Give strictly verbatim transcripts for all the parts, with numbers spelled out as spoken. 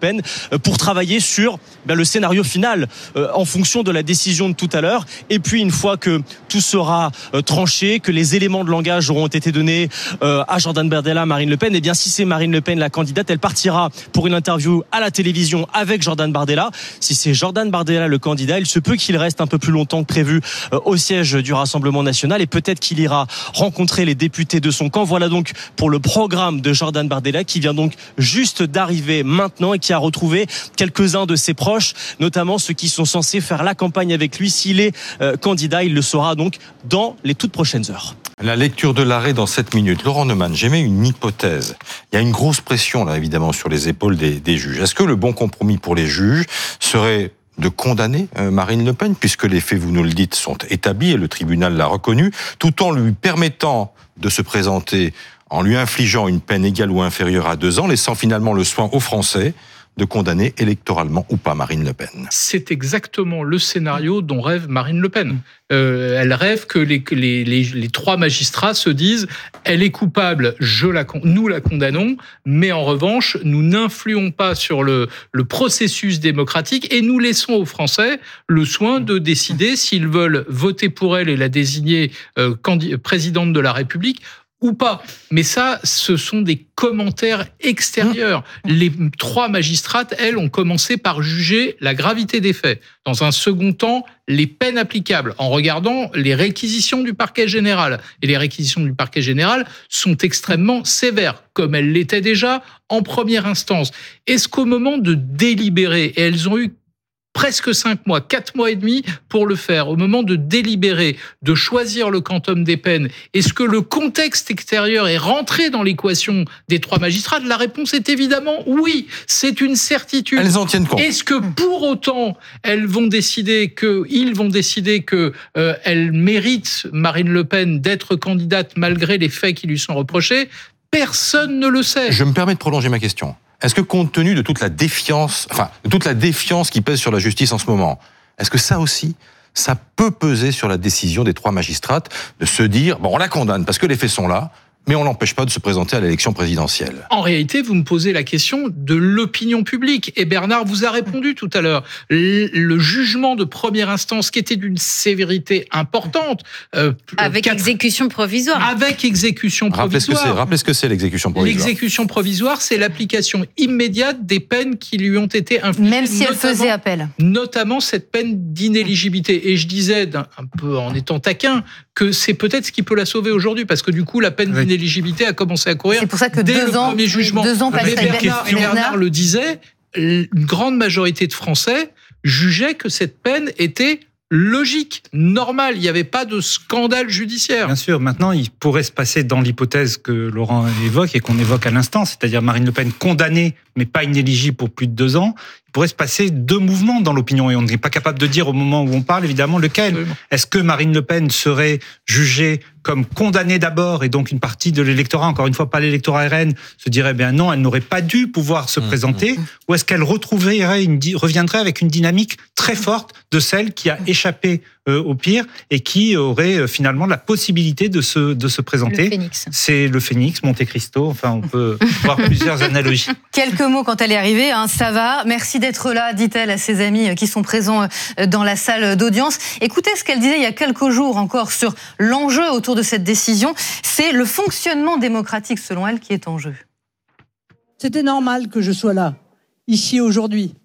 Pen pour travailler sur ben, le scénario final euh, en fonction de la décision de tout à l'heure. Et puis une fois que tout sera euh, tranché, que les éléments de langage auront été donnés euh, à Jordan Bardella, Marine Le Pen, et bien si c'est Marine Le Pen la candidate, elle partira pour une interview à la télévision avec Jordan Bardella. Si c'est Jordan Bardella le candidat, il se peut qu'il reste un peu plus longtemps que prévu euh, au siège du Rassemblement national et peut-être qu'il ira rencontrer les députés de son camp. Voilà donc pour le programme de Jordan Bardella qui vient donc juste d'arriver maintenant et qui a retrouvé quelques-uns de ses proches, notamment ceux qui sont censés faire la campagne avec lui. S'il est euh, candidat, il le saura donc dans les toutes prochaines heures. La lecture de l'arrêt dans sept minutes. Laurent Neumann, j'émets une hypothèse. Il y a une grosse pression là évidemment sur les épaules des, des juges. Est-ce que le bon compromis pour les juges serait de condamner Marine Le Pen, puisque les faits, vous nous le dites, sont établis et le tribunal l'a reconnu, tout en lui permettant de se présenter, en lui infligeant une peine égale ou inférieure à deux ans, laissant finalement le soin aux Français de condamner électoralement ou pas Marine Le Pen. C'est exactement le scénario dont rêve Marine Le Pen. Euh, elle rêve que les, que les, les, les trois magistrats se disent « elle est coupable, je la, nous la condamnons, mais en revanche, nous n'influons pas sur le, le processus démocratique et nous laissons aux Français le soin de décider s'ils veulent voter pour elle et la désigner euh, candid- présidente de la République ou pas. Mais ça, ce sont des commentaires extérieurs. Les trois magistrates, elles, ont commencé par juger la gravité des faits. Dans un second temps, les peines applicables, en regardant les réquisitions du parquet général. Et les réquisitions du parquet général sont extrêmement sévères, comme elles l'étaient déjà en première instance. Est-ce qu'au moment de délibérer, et elles ont eu presque cinq mois, quatre mois et demi pour le faire, au moment de délibérer, de choisir le quantum des peines, est-ce que le contexte extérieur est rentré dans l'équation des trois magistrats? La réponse est évidemment oui, c'est une certitude. Elles en tiennent compte. Est-ce que pour autant, elles vont décider que, ils vont décider que euh, elle mérite, Marine Le Pen, d'être candidate malgré les faits qui lui sont reprochés? Personne ne le sait. Je me permets de prolonger ma question. Est-ce que compte tenu de toute la défiance, enfin, de toute la défiance qui pèse sur la justice en ce moment, est-ce que ça aussi, ça peut peser sur la décision des trois magistrates de se dire, bon, on la condamne parce que les faits sont là, mais on l'empêche pas de se présenter à l'élection présidentielle? En réalité, vous me posez la question de l'opinion publique. Et Bernard vous a répondu tout à l'heure. Le jugement de première instance, qui était d'une sévérité importante... Euh, avec quatre... exécution provisoire. Avec exécution provisoire. Rappelez ce que c'est, rappelez ce que c'est l'exécution provisoire. L'exécution provisoire, c'est l'application immédiate des peines qui lui ont été infligées. Même si elle faisait appel. Notamment cette peine d'inéligibilité. Et je disais, un peu en étant taquin, que c'est peut-être ce qui peut la sauver aujourd'hui, parce que du coup, la peine oui. d'inéligibilité a commencé à courir. C'est pour ça que dès deux le ans, premier jugement. Deux ans Mais Bernard, Bernard le disait, une grande majorité de Français jugeaient que cette peine était logique, normale. Il n'y avait pas de scandale judiciaire. Bien sûr. Maintenant, il pourrait se passer dans l'hypothèse que Laurent évoque et qu'on évoque à l'instant, c'est-à-dire Marine Le Pen condamnée, mais pas inéligible pour plus de deux ans. Il pourrait se passer deux mouvements dans l'opinion et on n'est pas capable de dire au moment où on parle, évidemment, lequel. Absolument. Est-ce que Marine Le Pen serait jugée comme condamnée d'abord et donc une partie de l'électorat, encore une fois pas l'électorat R N, se dirait bien non, elle n'aurait pas dû pouvoir se mmh, présenter, mmh. ou est-ce qu'elle retrouverait une, reviendrait avec une dynamique très forte de celle qui a échappé euh, au pire et qui aurait euh, finalement la possibilité de se, de se présenter. Le Phénix. C'est le Phénix, Monte Cristo, enfin on peut voir plusieurs analogies. Quelques mots quand elle est arrivée, hein, ça va, merci d'être là, dit-elle à ses amis qui sont présents dans la salle d'audience. Écoutez ce qu'elle disait il y a quelques jours encore sur l'enjeu autour de cette décision, c'est le fonctionnement démocratique selon elle qui est en jeu. C'était normal que je sois là, ici aujourd'hui,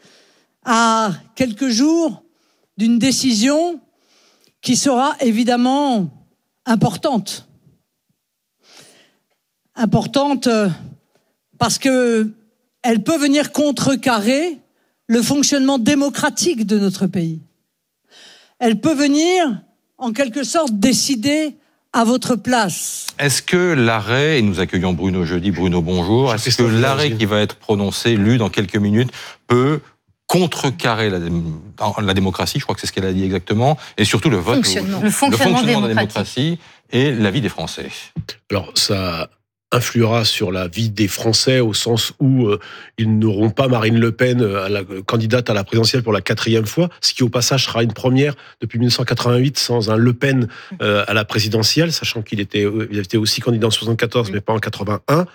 à quelques jours d'une décision qui sera évidemment importante. Importante parce que elle peut venir contrecarrer le fonctionnement démocratique de notre pays. Elle peut venir, en quelque sorte, décider à votre place. Est-ce que l'arrêt, et nous accueillons Bruno jeudi, Bruno bonjour, est-ce que l'arrêt qui va être prononcé, lu dans quelques minutes, peut contrecarrer la, la démocratie, je crois que c'est ce qu'elle a dit exactement, et surtout le vote, fonctionnement. Le, le fonctionnement, le fonctionnement de la démocratique. démocratie et la vie des Français? Alors ça influera sur la vie des Français au sens où euh, ils n'auront pas Marine Le Pen à la, candidate à la présidentielle pour la quatrième fois, ce qui au passage sera une première depuis dix-neuf cent quatre-vingt-huit sans un Le Pen euh, à la présidentielle, sachant qu'il était, il était aussi candidat en soixante-quatorze mais pas en quatre-vingt-un.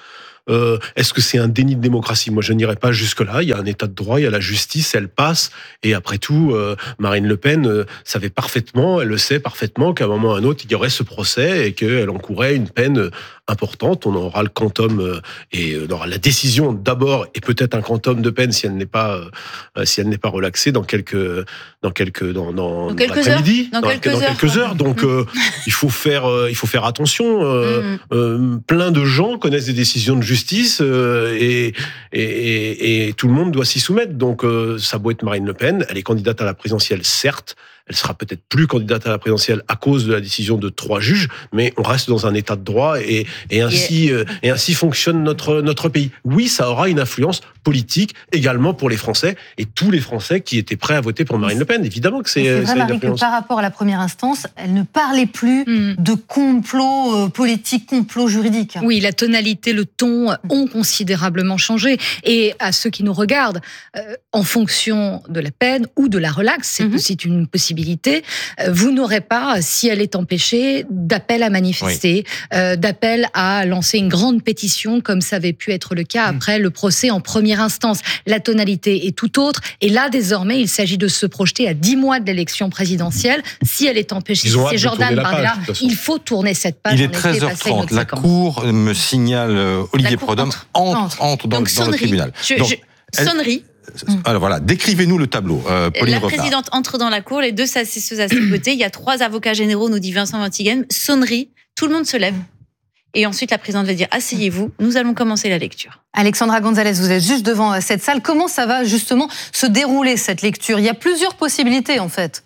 Euh, est-ce que c'est un déni de démocratie ? Moi, je n'irai pas jusque-là. Il y a un état de droit, il y a la justice, elle passe. Et après tout, euh, Marine Le Pen euh, savait parfaitement, elle le sait parfaitement, qu'à un moment ou à un autre, il y aurait ce procès et qu'elle encourait une peine importante. On aura le quantum euh, et on aura la décision d'abord et peut-être un quantum de peine si elle n'est pas euh, si elle n'est pas relaxée dans quelques dans quelques dans dans, dans quelques l'après-midi, heures. Dans, dans quelques dans heures. quelques heures. Donc euh, il faut faire euh, il faut faire attention. Euh, Mm. euh, plein de gens connaissent des décisions de justice euh, et, et, et et tout le monde doit s'y soumettre. Donc euh, ça doit être Marine Le Pen. Elle est candidate à la présidentielle, certes. Elle sera peut-être plus candidate à la présidentielle à cause de la décision de trois juges, mais on reste dans un état de droit et, et ainsi euh, et ainsi fonctionne notre notre pays. Oui, ça aura une influence politique également pour les Français et tous les Français qui étaient prêts à voter pour Marine Le Pen. Évidemment que c'est, c'est vrai, ça a une Marie, que influence. par rapport à la première instance, elle ne parlait plus Mm. de complot euh, politique, complot juridique. Oui, la tonalité, le ton ont considérablement changé. Et à ceux qui nous regardent, euh, en fonction de la peine ou de la relaxe, c'est, Mhm. c'est une possibilité, euh, vous n'aurez pas, si elle est empêchée, d'appel à manifester, euh, d'appel à lancer une grande pétition, comme ça avait pu être le cas après le procès en première instance. La tonalité est tout autre. Et là, désormais, il s'agit de se projeter à dix mois de l'élection présidentielle. Si elle est empêchée, Ils ont si hâte c'est de tourner Jordan la page, Bardella, de toute façon. il faut tourner cette page. Il est en effet, treize heures passer une autre trente. La séquence. Cour me signale, euh, Olivier La Cour Prudhomme, entre. entre, entre dans, Donc, dans le sonnerie. tribunal. Je- Donc, je- elle- sonnerie. alors voilà, décrivez-nous le tableau, euh, Pauline La Revenard. présidente entre dans la cour, les deux assesseuses à ses côtés. Il y a trois avocats généraux, nous dit Vincent Ventiguen. Sonnerie, tout le monde se lève. Et ensuite, la présidente va dire « Asseyez-vous, nous allons commencer la lecture ». Alexandra Gonzalez, vous êtes juste devant euh, cette salle. Comment ça va justement se dérouler cette lecture ? Il y a plusieurs possibilités en fait.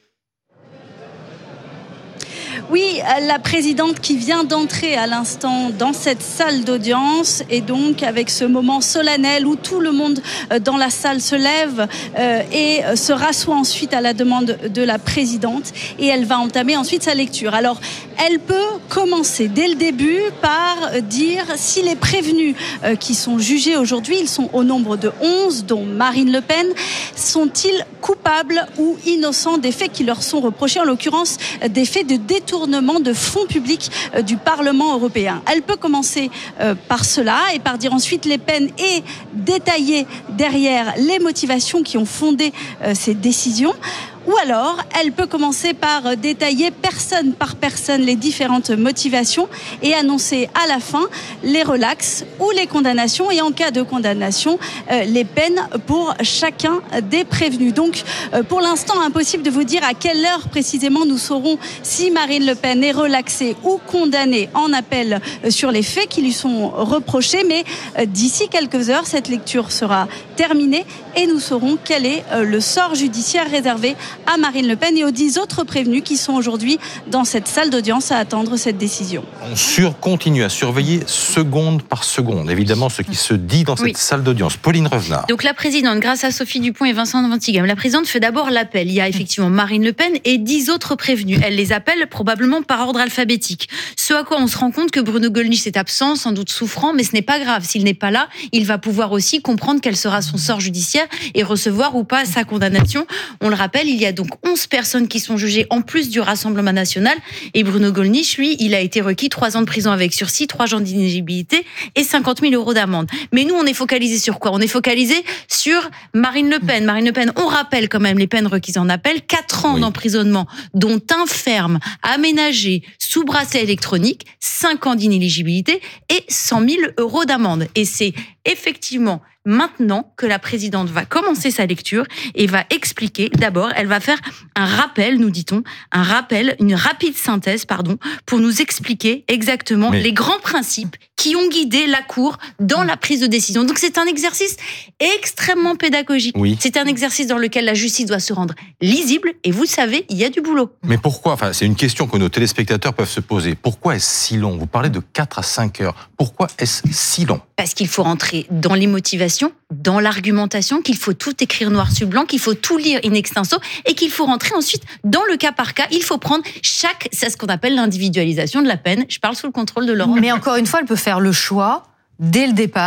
Oui, la présidente qui vient d'entrer à l'instant dans cette salle d'audience et donc avec ce moment solennel où tout le monde dans la salle se lève euh, et se rassoit ensuite à la demande de la présidente et elle va entamer ensuite sa lecture. Alors, elle peut commencer dès le début par dire si les prévenus euh, qui sont jugés aujourd'hui, ils sont au nombre de onze, dont Marine Le Pen, sont-ils coupables ou innocents des faits qui leur sont reprochés, en l'occurrence des faits de détournement de fonds publics euh, du Parlement européen. Elle peut commencer euh, par cela et par dire ensuite les peines et détailler derrière les motivations qui ont fondé euh, ces décisions. Ou alors, elle peut commencer par détailler personne par personne les différentes motivations et annoncer à la fin les relaxes ou les condamnations et en cas de condamnation, euh, les peines pour chacun des prévenus. Donc, euh, pour l'instant, impossible de vous dire à quelle heure précisément nous saurons si Marine Le Pen est relaxée ou condamnée en appel sur les faits qui lui sont reprochés. Mais euh, d'ici quelques heures, cette lecture sera terminée et nous saurons quel est euh, le sort judiciaire réservé à Marine Le Pen et aux dix autres prévenus qui sont aujourd'hui dans cette salle d'audience à attendre cette décision. On sur, continue à surveiller seconde par seconde, évidemment, ce qui se dit dans cette Oui. salle d'audience. Pauline Revenard. Donc la présidente, grâce à Sophie Dupont et Vincent Ventiguen, la présidente fait d'abord l'appel. Il y a effectivement Marine Le Pen et dix autres prévenus. Elle les appelle probablement par ordre alphabétique. Ce à quoi on se rend compte que Bruno Gollnisch est absent, sans doute souffrant, mais ce n'est pas grave. S'il n'est pas là, il va pouvoir aussi comprendre quel sera son sort judiciaire et recevoir ou pas sa condamnation. On le rappelle, il y a donc onze personnes qui sont jugées en plus du Rassemblement national. Et Bruno Gollnisch, lui, il a été requis trois ans de prison avec sursis, trois ans d'inéligibilité et cinquante mille euros d'amende. Mais nous, on est focalisé sur quoi ? On est focalisé sur Marine Le Pen. Marine Le Pen, on rappelle quand même les peines requises en appel, quatre ans Oui. d'emprisonnement, dont un ferme, aménagé, sous bracelet électronique, cinq ans d'inéligibilité et cent mille euros d'amende. Et c'est effectivement maintenant que la présidente va commencer sa lecture et va expliquer. D'abord, elle va faire un rappel, nous dit-on, un rappel, une rapide synthèse, pardon, pour nous expliquer exactement Mais- les grands principes qui ont guidé la Cour dans la prise de décision. Donc c'est un exercice extrêmement pédagogique. Oui. C'est un exercice dans lequel la justice doit se rendre lisible et vous savez, il y a du boulot. Mais pourquoi, enfin, c'est une question que nos téléspectateurs peuvent se poser. Pourquoi est-ce si long ? Vous parlez de quatre à cinq heures. Pourquoi est-ce si long ? Parce qu'il faut rentrer dans les motivations, dans l'argumentation, qu'il faut tout écrire noir sur blanc, qu'il faut tout lire in extenso et qu'il faut rentrer ensuite dans le cas par cas. Il faut prendre chaque, c'est ce qu'on appelle l'individualisation de la peine. Je parle sous le contrôle de Laurent. Mais encore une fois, elle peut faire le choix, dès le départ,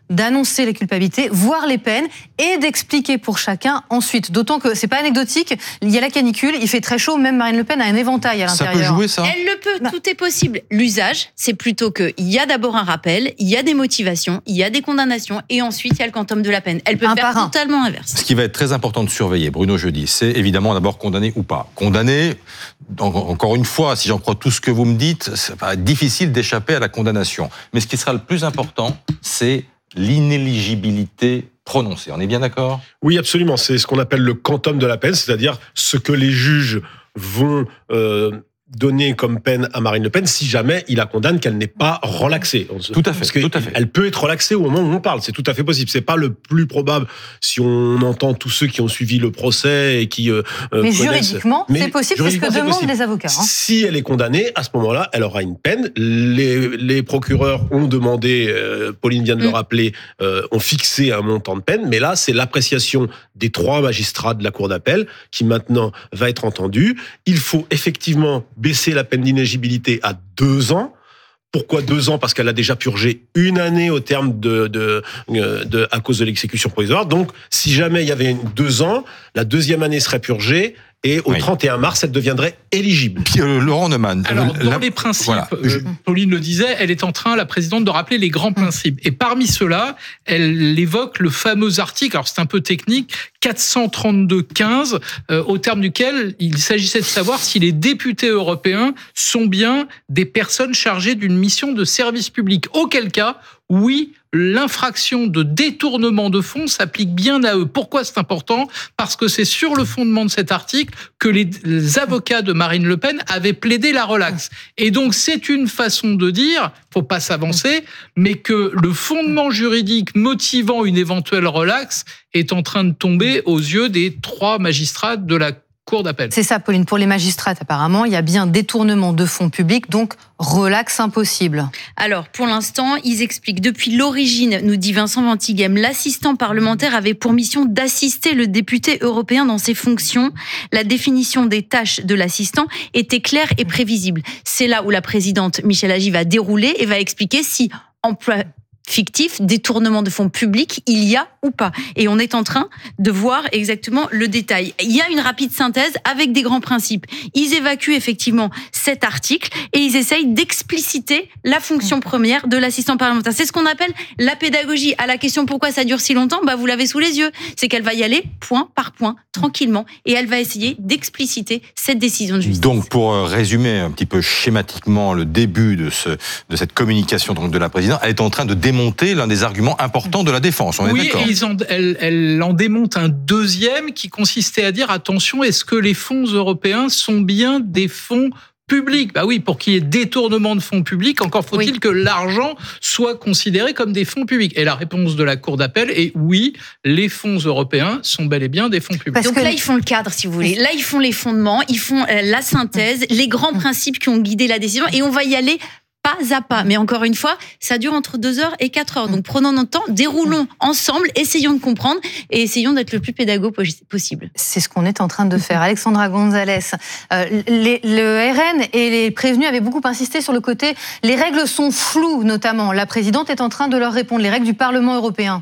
d'annoncer les culpabilités, voire les peines, et d'expliquer pour chacun ensuite. D'autant que c'est pas anecdotique, il y a la canicule, il fait très chaud, même Marine Le Pen a un éventail à l'intérieur. Ça peut jouer, ça ? Elle le peut, tout est possible. L'usage, c'est plutôt qu'il y a d'abord un rappel, il y a des motivations, il y a des condamnations, et ensuite il y a le quantum de la peine. Elle peut Un faire par un. totalement l'inverse. Ce qui va être très important de surveiller, Bruno Jeudi, c'est évidemment d'abord condamné ou pas. Condamné, encore une fois, si j'en crois tout ce que vous me dites, c'est pas difficile d'échapper à la condamnation. Mais ce qui sera le plus important, c'est l'inéligibilité prononcée. On est bien d'accord ? Oui, absolument. C'est ce qu'on appelle le quantum de la peine, c'est-à-dire ce que les juges vont euh, donner comme peine à Marine Le Pen si jamais il la condamne qu'elle n'est pas relaxée. Tout à fait. Parce que tout à fait. Elle peut être relaxée au moment où on parle. C'est tout à fait possible. C'est pas le plus probable si on entend tous ceux qui ont suivi le procès et qui. Euh, Mais connaissent... juridiquement, Mais c'est possible, c'est ce que demandent les avocats. Hein. Si elle est condamnée, à ce moment-là, elle aura une peine. Les, les procureurs ont demandé, euh, Pauline vient de le Mm. rappeler, euh, ont fixé un montant de peine. Mais là, c'est l'appréciation des trois magistrats de la Cour d'appel qui maintenant va être entendue. Il faut effectivement baisser la peine d'inéligibilité à deux ans. Pourquoi deux ans ? Parce qu'elle a déjà purgé une année au terme de, de, de, à cause de l'exécution provisoire. Donc, si jamais il y avait deux ans, la deuxième année serait purgée et au Oui. trente et un mars, elle deviendrait éligible. Puis, euh, Laurent Neumann. Alors, euh, dans la- les principes, voilà. euh, Pauline le disait, elle est en train, la présidente, de rappeler les grands principes. Et parmi ceux-là, elle évoque le fameux article, alors c'est un peu technique, quatre cent trente-deux quinze, euh, au terme duquel il s'agissait de savoir si les députés européens sont bien des personnes chargées d'une mission de service public. Auquel cas, oui, l'infraction de détournement de fonds s'applique bien à eux. Pourquoi c'est important ? Parce que c'est sur le fondement de cet article que les, les avocats de Marine Le Pen avaient plaidé la relaxe. Et donc, c'est une façon de dire, faut pas s'avancer, mais que le fondement juridique motivant une éventuelle relaxe est en train de tomber aux yeux des trois magistrats de la Cour d'appel. C'est ça, Pauline. Pour les magistrates, apparemment, il y a bien détournement de fonds publics, donc relax impossible. Alors, pour l'instant, ils expliquent. Depuis l'origine, nous dit Vincent Ventighem, l'assistant parlementaire avait pour mission d'assister le député européen dans ses fonctions. La définition des tâches de l'assistant était claire et prévisible. C'est là où la présidente Michèle Agi va dérouler et va expliquer si emploi fictif, détournement de fonds publics, il y a ou pas. Et on est en train de voir exactement le détail. Il y a une rapide synthèse avec des grands principes. Ils évacuent effectivement cet article et ils essayent d'expliciter la fonction première de l'assistant parlementaire. C'est ce qu'on appelle la pédagogie. À la question pourquoi ça dure si longtemps, bah vous l'avez sous les yeux. C'est qu'elle va y aller point par point, tranquillement, et elle va essayer d'expliciter cette décision de justice. Donc, pour résumer un petit peu schématiquement le début de, ce, de cette communication donc, de la présidente, elle est en train de démontrer l'un des arguments importants de la défense. On est oui, d'accord. et ils en, elle, elle en démonte un deuxième qui consistait à dire, attention, est-ce que les fonds européens sont bien des fonds publics ? Bah oui, pour qu'il y ait détournement de fonds publics, encore faut-il oui. que l'argent soit considéré comme des fonds publics. Et la réponse de la Cour d'appel est oui, les fonds européens sont bel et bien des fonds publics. Parce Donc que là, ils font le cadre, si vous voulez. Là, ils font les fondements, ils font la synthèse, les grands principes qui ont guidé la décision, et on va y aller pas à pas. Mais encore une fois, ça dure entre deux heures et quatre heures. Donc prenons notre temps, déroulons ensemble, essayons de comprendre et essayons d'être le plus pédago possible. C'est ce qu'on est en train de faire. Alexandra Gonzalez, euh, les, le R N et les prévenus avaient beaucoup insisté sur le côté « les règles sont floues » notamment. La présidente est en train de leur répondre, les règles du Parlement européen.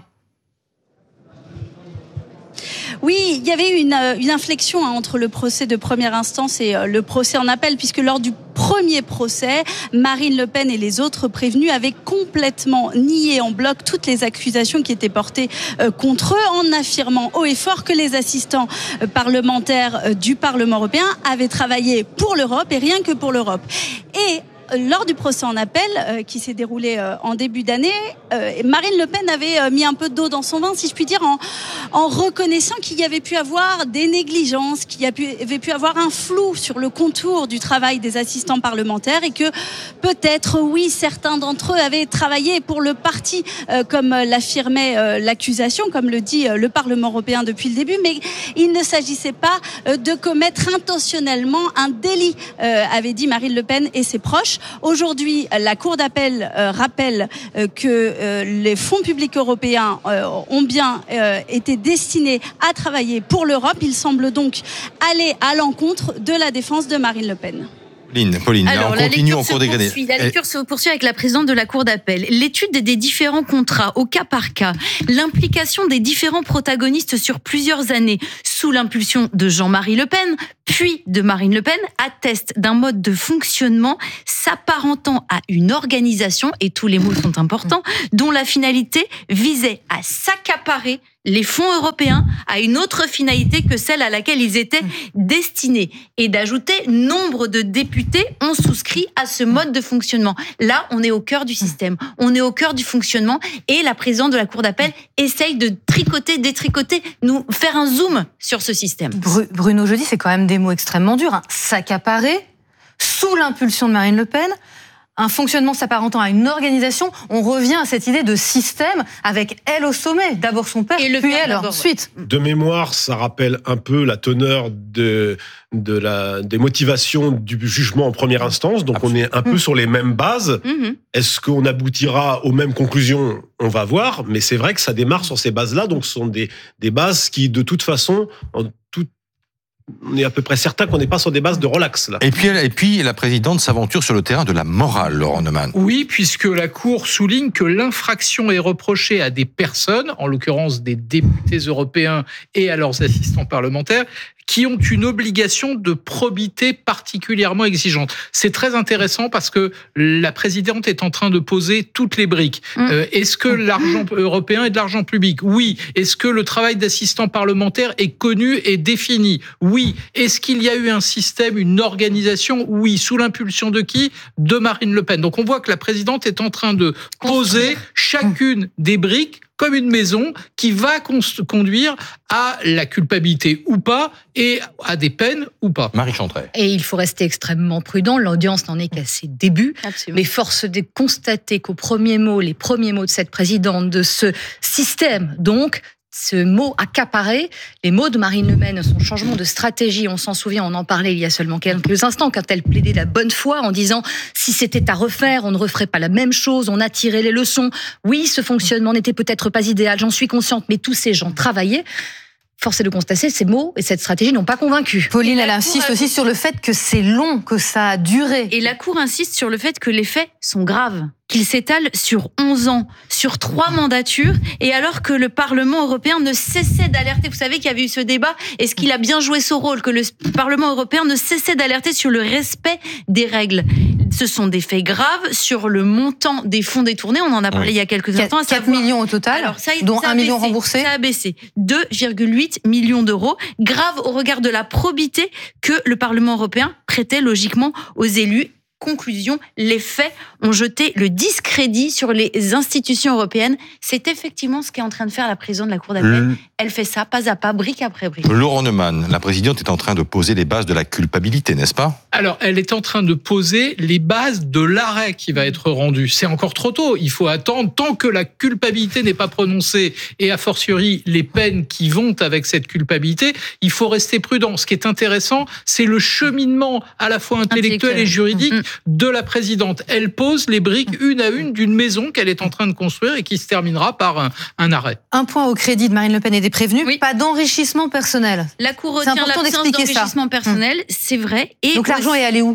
Oui, il y avait une, une inflexion hein, entre le procès de première instance et euh, le procès en appel, puisque lors du premier procès, Marine Le Pen et les autres prévenus avaient complètement nié en bloc toutes les accusations qui étaient portées euh, contre eux, en affirmant haut et fort que les assistants euh, parlementaires euh, du Parlement européen avaient travaillé pour l'Europe et rien que pour l'Europe. Et lors du procès en appel, euh, qui s'est déroulé euh, en début d'année, euh, Marine Le Pen avait euh, mis un peu d'eau dans son vin, si je puis dire, en, en reconnaissant qu'il y avait pu avoir des négligences, qu'il y avait pu avoir un flou sur le contour du travail des assistants parlementaires et que peut-être, oui, certains d'entre eux avaient travaillé pour le parti, euh, comme l'affirmait euh, l'accusation, comme le dit euh, le Parlement européen depuis le début, mais il ne s'agissait pas euh, de commettre intentionnellement un délit, euh, avait dit Marine Le Pen et ses proches. Aujourd'hui, la Cour d'appel euh, rappelle euh, que euh, les fonds publics européens euh, ont bien euh, été destinés à travailler pour l'Europe. Il semble donc aller à l'encontre de la défense de Marine Le Pen. Pauline, Pauline Alors, on la continue lecture en se cours des gradés. poursuit. La lecture se poursuit avec la présidente de la Cour d'appel. L'étude des différents contrats au cas par cas, l'implication des différents protagonistes sur plusieurs années, sous l'impulsion de Jean-Marie Le Pen, puis de Marine Le Pen, atteste d'un mode de fonctionnement s'apparentant à une organisation, et tous les mots sont importants, dont la finalité visait à s'accaparer les fonds européens à une autre finalité que celle à laquelle ils étaient destinés. Et d'ajouter, nombre de députés ont souscrit à ce mode de fonctionnement. Là, on est au cœur du système, on est au cœur du fonctionnement, et la présidente de la Cour d'appel essaye de tricoter, détricoter, nous faire un zoom sur ce système. Bruno Jeudi, c'est quand même des mots extrêmement durs. Hein. S'accaparer, sous l'impulsion de Marine Le Pen, un fonctionnement s'apparentant à une organisation, on revient à cette idée de système avec elle au sommet. D'abord son père, et le puis père elle ensuite. De mémoire, ça rappelle un peu la teneur de, de la, des motivations du jugement en première instance. Donc Absolument. On est un peu mmh. sur les mêmes bases. Mmh. Est-ce qu'on aboutira aux mêmes conclusions ? On va voir. Mais c'est vrai que ça démarre sur ces bases-là. Donc ce sont des, des bases qui, de toute façon, en toute on est à peu près certain qu'on n'est pas sur des bases de relax, là. Et puis, et puis la présidente s'aventure sur le terrain de la morale, Laurent Neumann. Oui, puisque la Cour souligne que l'infraction est reprochée à des personnes, en l'occurrence des députés européens et à leurs assistants parlementaires, qui ont une obligation de probité particulièrement exigeante. C'est très intéressant parce que la présidente est en train de poser toutes les briques. Mmh. Euh, est-ce que l'argent européen est de l'argent public ? Oui. Est-ce que le travail d'assistant parlementaire est connu et défini ? Oui. Est-ce qu'il y a eu un système, une organisation ? Oui. Sous l'impulsion de qui ? De Marine Le Pen. Donc on voit que la présidente est en train de poser chacune des briques comme une maison qui va conduire à la culpabilité ou pas et à des peines ou pas. Marie Chantrey. Et il faut rester extrêmement prudent. L'audience n'en est qu'à ses débuts. Absolument. Mais force de constater qu'aux premiers mots, les premiers mots de cette présidente, de ce système, donc, ce mot accaparé, les mots de Marine Le Pen, son changement de stratégie, on s'en souvient, on en parlait il y a seulement quelques instants, quand elle plaidait la bonne foi en disant « si c'était à refaire, on ne referait pas la même chose, on a tiré les leçons. Oui, ce fonctionnement n'était peut-être pas idéal, j'en suis consciente, mais tous ces gens travaillaient. » Force est de constater, ces mots et cette stratégie n'ont pas convaincu. Pauline, elle insiste aussi sur le fait que c'est long, que ça a duré. Et la Cour insiste sur le fait que les faits sont graves, qu'il s'étale sur onze ans, sur trois mandatures, et alors que le Parlement européen ne cessait d'alerter, vous savez qu'il y avait eu ce débat, est-ce qu'il a bien joué son rôle, que le Parlement européen ne cessait d'alerter sur le respect des règles. Ce sont des faits graves sur le montant des fonds détournés, on en a parlé oui. il y a quelques instants. quatre millions au total, alors, ça, dont un million remboursé. Ça a baissé, deux virgule huit millions d'euros, grave au regard de la probité que le Parlement européen prêtait logiquement aux élus. Conclusion, les faits ont jeté le discrédit sur les institutions européennes. C'est effectivement ce qu'est en train de faire la présidente de la Cour d'appel. Mmh. Elle fait ça pas à pas, brique après brique. Laurent Neumann, la présidente est en train de poser les bases de la culpabilité, n'est-ce pas ? Alors, elle est en train de poser les bases de l'arrêt qui va être rendu. C'est encore trop tôt. Il faut attendre tant que la culpabilité n'est pas prononcée et a fortiori les peines qui vont avec cette culpabilité. Il faut rester prudent. Ce qui est intéressant, c'est le cheminement à la fois intellectuel et juridique mmh. de la présidente. Elle pose les briques une à une d'une maison qu'elle est en train de construire et qui se terminera par un, un arrêt. Un point au crédit de Marine Le Pen et des prévenus, oui. pas d'enrichissement personnel. La Cour retient l'absence d'enrichissement personnel, mmh. c'est vrai. Et donc l'argent est allé où ?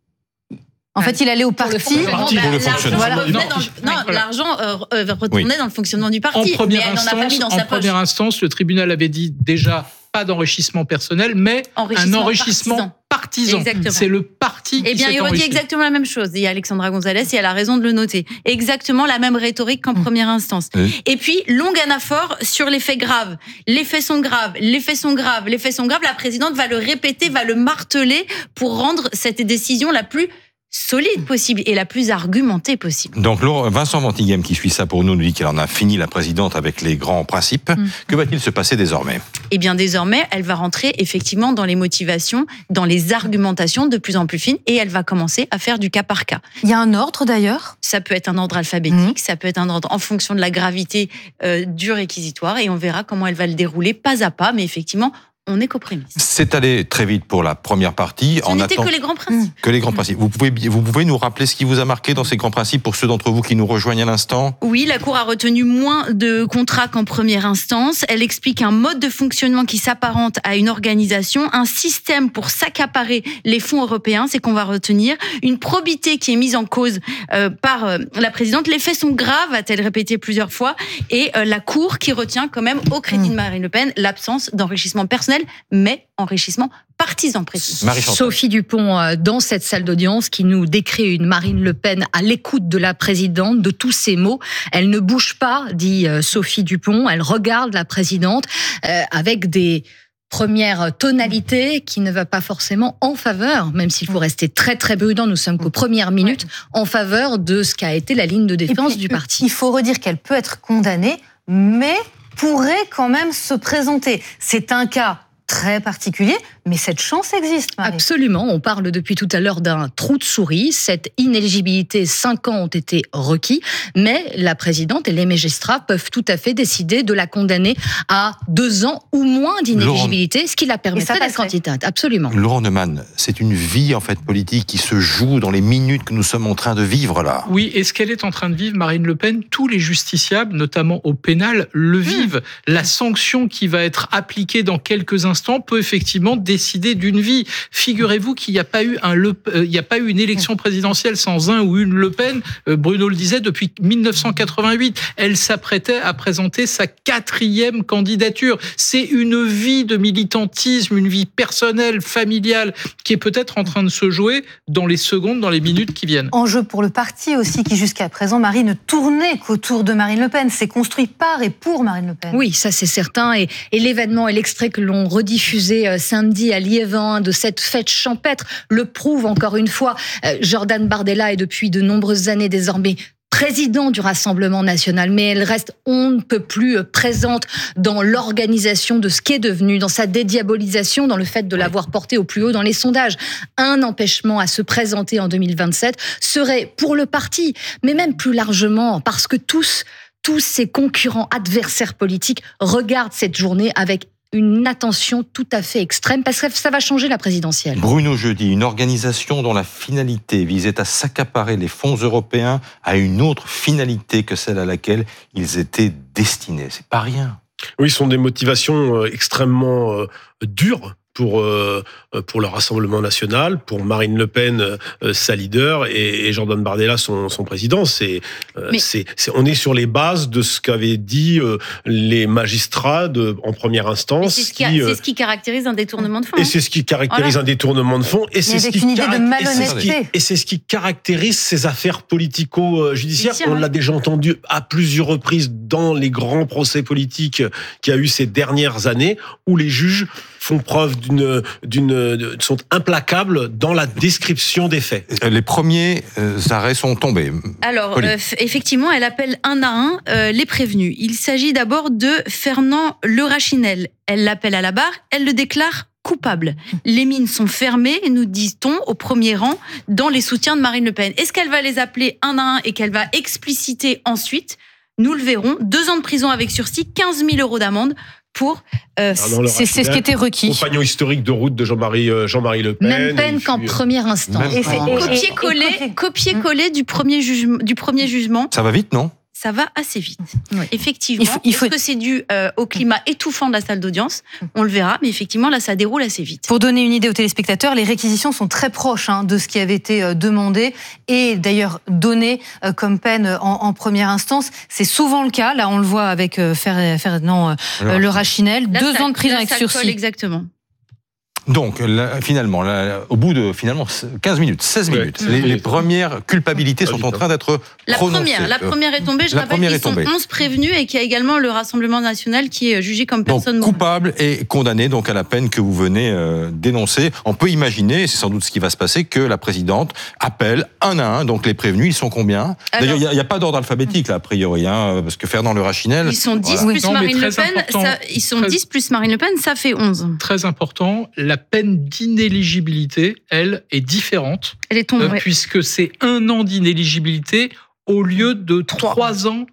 En fait, il allait au parti. Le parti pour le fonctionnement. Voilà. Non, non l'argent euh, retournait oui. dans le fonctionnement du parti. En première, mais instance, elle n'en a pas mis dans en sa première poche. instance, le tribunal avait dit déjà pas d'enrichissement personnel, mais enrichissement un enrichissement partisan. partisan. C'est le parti qui Eh bien, s'est il redit exactement la même chose. Il y a Alexandra Gonzalez et elle a raison de le noter. Exactement la même rhétorique qu'en mmh. première instance. Oui. Et puis, longue anaphore sur les faits graves. Les faits sont graves, les faits sont graves, les faits sont graves. La présidente va le répéter, va le marteler pour rendre cette décision la plus solide possible et la plus argumentée possible. Donc Vincent Ventighem qui suit ça pour nous nous dit qu'elle en a fini la présidente avec les grands principes. Mmh. Que va-t-il se passer désormais ? Eh bien désormais, elle va rentrer effectivement dans les motivations, dans les argumentations de plus en plus fines et elle va commencer à faire du cas par cas. Il y a un ordre d'ailleurs ? Ça peut être un ordre alphabétique, mmh. ça peut être un ordre en fonction de la gravité euh, du réquisitoire et on verra comment elle va le dérouler pas à pas, mais effectivement on est qu'aux prémices. C'est allé très vite pour la première partie. Ce n'était que les grands principes. Que les grands principes. Vous pouvez, vous pouvez nous rappeler ce qui vous a marqué dans ces grands principes pour ceux d'entre vous qui nous rejoignent à l'instant ? Oui, la Cour a retenu moins de contrats qu'en première instance. Elle explique un mode de fonctionnement qui s'apparente à une organisation, un système pour s'accaparer les fonds européens, c'est qu'on va retenir, une probité qui est mise en cause euh, par euh, la présidente. Les faits sont graves, a-t-elle répété plusieurs fois, et euh, la Cour qui retient quand même au crédit de Marine Le Pen l'absence d'enrichissement personnel, mais enrichissement partisan précis. Sophie Dupont, dans cette salle d'audience, qui nous décrit une Marine Le Pen à l'écoute de la présidente, de tous ses mots. Elle ne bouge pas, dit Sophie Dupont, elle regarde la présidente euh, avec des premières tonalités qui ne va pas forcément en faveur, même s'il faut rester très très prudent, nous sommes qu'aux premières minutes, en faveur de ce qu'a été la ligne de défense puis, du parti. Il faut redire qu'elle peut être condamnée, mais pourrait quand même se présenter. C'est un cas très particulier, mais cette chance existe, Marie. Absolument, on parle depuis tout à l'heure d'un trou de souris. Cette inéligibilité, cinq ans ont été requis, mais la présidente et les magistrats peuvent tout à fait décider de la condamner à deux ans ou moins d'inéligibilité, Laurent... ce qui la permettrait d'être candidate. Absolument. Laurent Neumann, c'est une vie en fait politique qui se joue dans les minutes que nous sommes en train de vivre là. Oui, et ce qu'elle est en train de vivre, Marine Le Pen, tous les justiciables, notamment au pénal, le vivent. Mmh. La sanction qui va être appliquée dans quelques instants peut effectivement décider d'une vie. Figurez-vous qu'il n'y a pas eu un Le, euh, il n'y a pas eu une élection présidentielle sans un ou une Le Pen. Euh, Bruno le disait, depuis dix-neuf cent quatre-vingt-huit, elle s'apprêtait à présenter sa quatrième candidature. C'est une vie de militantisme, une vie personnelle, familiale, qui est peut-être en train de se jouer dans les secondes, dans les minutes qui viennent. Enjeu pour le parti aussi, qui jusqu'à présent, Marie, ne tournait qu'autour de Marine Le Pen. C'est construit par et pour Marine Le Pen. Oui, ça c'est certain. Et, et l'événement et l'extrait que l'on redit diffusé samedi à Liévin de cette fête champêtre le prouve encore une fois. Jordan Bardella est depuis de nombreuses années désormais président du Rassemblement national, mais elle reste on ne peut plus présente dans l'organisation de ce qu'est devenu, dans sa dédiabolisation, dans le fait de l'avoir porté au plus haut dans les sondages. Un empêchement à se présenter en deux mille vingt-sept serait pour le parti, mais même plus largement parce que tous, tous ses concurrents, adversaires politiques regardent cette journée avec une attention tout à fait extrême, parce que ça va changer la présidentielle. Bruno Jeudi, une organisation dont la finalité visait à s'accaparer les fonds européens à une autre finalité que celle à laquelle ils étaient destinés. C'est pas rien. Oui, ce sont des motivations extrêmement dures pour euh, pour le Rassemblement national, pour Marine Le Pen, euh, sa leader, et, et Jordan Bardella, son, son président. C'est, euh, Mais... c'est, c'est, on est sur les bases de ce qu'avaient dit euh, les magistrats de, en première instance. C'est ce, qui, qui, euh, c'est ce qui caractérise un détournement de fonds. Et c'est ce qui caractérise voilà. un détournement de fonds. Et c'est ce qui une idée de malhonnêteté. Et, et c'est ce qui caractérise ces affaires politico-judiciaires. On l'a déjà entendu à plusieurs reprises dans les grands procès politiques qu'il y a eu ces dernières années, où les juges font preuve d'une, d'une, sont implacables dans la description des faits. Les premiers arrêts sont tombés. Alors, euh, effectivement, elle appelle un à un euh, les prévenus. Il s'agit d'abord de Fernand Lerachinel. Elle l'appelle à la barre, elle le déclare coupable. Les mines sont fermées, nous dit-on, au premier rang, dans les soutiens de Marine Le Pen. Est-ce qu'elle va les appeler un à un et qu'elle va expliciter ensuite ? Nous le verrons. Deux ans de prison avec sursis, quinze mille euros d'amende. Pour euh, c'est, c'est ce qui était requis. Compagnon historique de route de Jean-Marie Jean-Marie Le Pen. Même peine qu'en puis, première instance. Et c'est copier-coller, copier-coller du premier jugement, du premier jugement. Ça va vite, non ? Ça va assez vite. Oui. Effectivement. Il faut, il faut... Est-ce que c'est dû euh, au climat étouffant de la salle d'audience ? On le verra, mais effectivement, là, ça déroule assez vite. Pour donner une idée aux téléspectateurs, les réquisitions sont très proches hein, de ce qui avait été euh, demandé et d'ailleurs donné euh, comme peine en, en première instance. C'est souvent le cas. Là, on le voit avec euh, Fernand euh, Lerachinel. Deux ça, ans de prison avec sursis. Exactement. Donc, là, finalement, là, au bout de finalement quinze minutes, seize minutes, ouais. les, les premières culpabilités sont en train d'être la prononcées. Première, la première est tombée. Je la rappelle qu'ils sont onze prévenus et qu'il y a également le Rassemblement national qui est jugé comme personne donc, coupable et condamné donc à la peine que vous venez euh, d'énoncer. On peut imaginer, et c'est sans doute ce qui va se passer, que la présidente appelle un à un. Donc les prévenus, ils sont combien ? Alors, d'ailleurs, il n'y a, a pas d'ordre alphabétique là a priori, hein, parce que Fernand Lerachinel. Ils sont dix voilà. plus non, Marine Le Pen. Ça, ils sont très, dix plus Marine Le Pen, ça fait onze. Très important. La peine d'inéligibilité, elle, est différente. Elle est tombée. Euh, puisque c'est un an d'inéligibilité au lieu de trois ans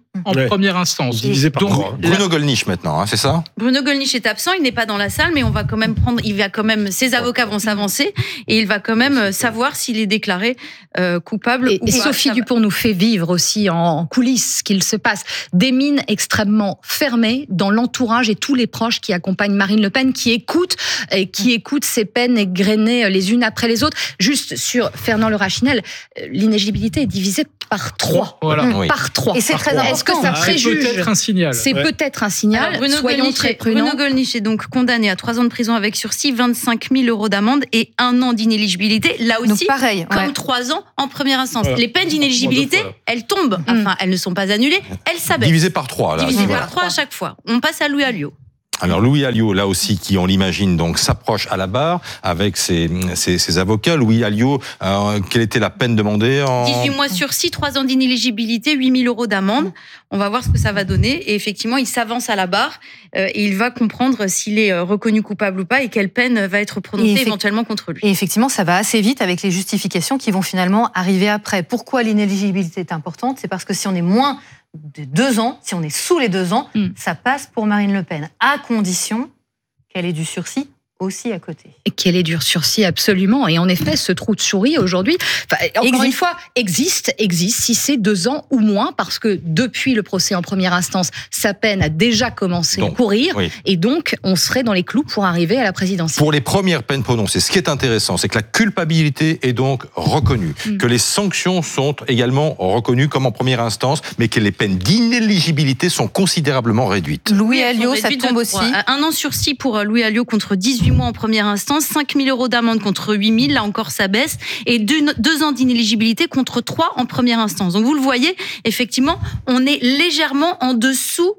en Ouais. première instance. Divisé par Donc, trois. la- Bruno Gollnisch maintenant, hein, c'est ça? Bruno Gollnisch est absent, il n'est pas dans la salle, mais on va quand même prendre, il va quand même, ses avocats vont s'avancer et il va quand même savoir s'il est déclaré euh, coupable Et, ou et pas. Sophie Ça va. Dupont nous fait vivre aussi en coulisses ce qu'il se passe. Des mines extrêmement fermées dans l'entourage et tous les proches qui accompagnent Marine Le Pen, qui écoutent, et qui écoutent ces peines égrenées les unes après les autres. Juste sur Fernand Le Rachinel, l'inéligibilité est divisée par trois. Voilà. Oui. Par trois. Et c'est très important. Est-ce que ça Ah, c'est préjuge peut-être un signal. C'est Ouais. peut-être un signal. Alors, Bruno Soyons Gollnisch très est- prudents. Bruno Gollnisch est donc condamné à trois ans de prison avec sursis, vingt-cinq mille euros d'amende et un an d'inéligibilité. Là Donc aussi, pareil. comme ouais. trois ans en première instance. Voilà. Les peines d'inéligibilité, Deux fois. elles tombent. Enfin, elles ne sont pas annulées, elles s'abaissent. Divisé par trois, là. Divisé c'est- par trois à chaque fois. On passe à Louis Alliot. Alors Louis Alliot, là aussi, qui on l'imagine donc s'approche à la barre avec ses, ses, ses avocats. Louis Alliot, euh, quelle était la peine demandée en... dix-huit mois sursis, trois ans d'inéligibilité, huit mille euros d'amende. On va voir ce que ça va donner. Et effectivement, il s'avance à la barre euh, et il va comprendre s'il est euh, reconnu coupable ou pas et quelle peine va être prononcée Et effect- éventuellement contre lui. Et effectivement, ça va assez vite avec les justifications qui vont finalement arriver après. Pourquoi l'inéligibilité est importante? C'est parce que si on est moins de deux ans, si on est sous les deux ans, Mm. ça passe pour Marine Le Pen, à condition qu'elle ait du sursis aussi à côté. Qu'elle est dur sursis, absolument. Et en effet, ce trou de souris aujourd'hui, enfin, encore Existe. une fois, existe, existe si c'est deux ans ou moins, parce que depuis le procès en première instance, sa peine a déjà commencé Donc, à courir, oui. et donc on serait dans les clous pour arriver à la présidentielle. Pour les premières peines prononcées, ce qui est intéressant, c'est que la culpabilité est donc reconnue, Mm. que les sanctions sont également reconnues comme en première instance, mais que les peines d'inéligibilité sont considérablement réduites. Louis Oui, elles sont Alliot, ça réduites de tombe aussi. trois. Un an sursis pour euh, Louis Alliot contre dix-huit mois en première instance, cinq mille euros d'amende contre huit mille, là encore ça baisse, et deux, deux ans d'inéligibilité contre trois en première instance. Donc vous le voyez, effectivement, on est légèrement en dessous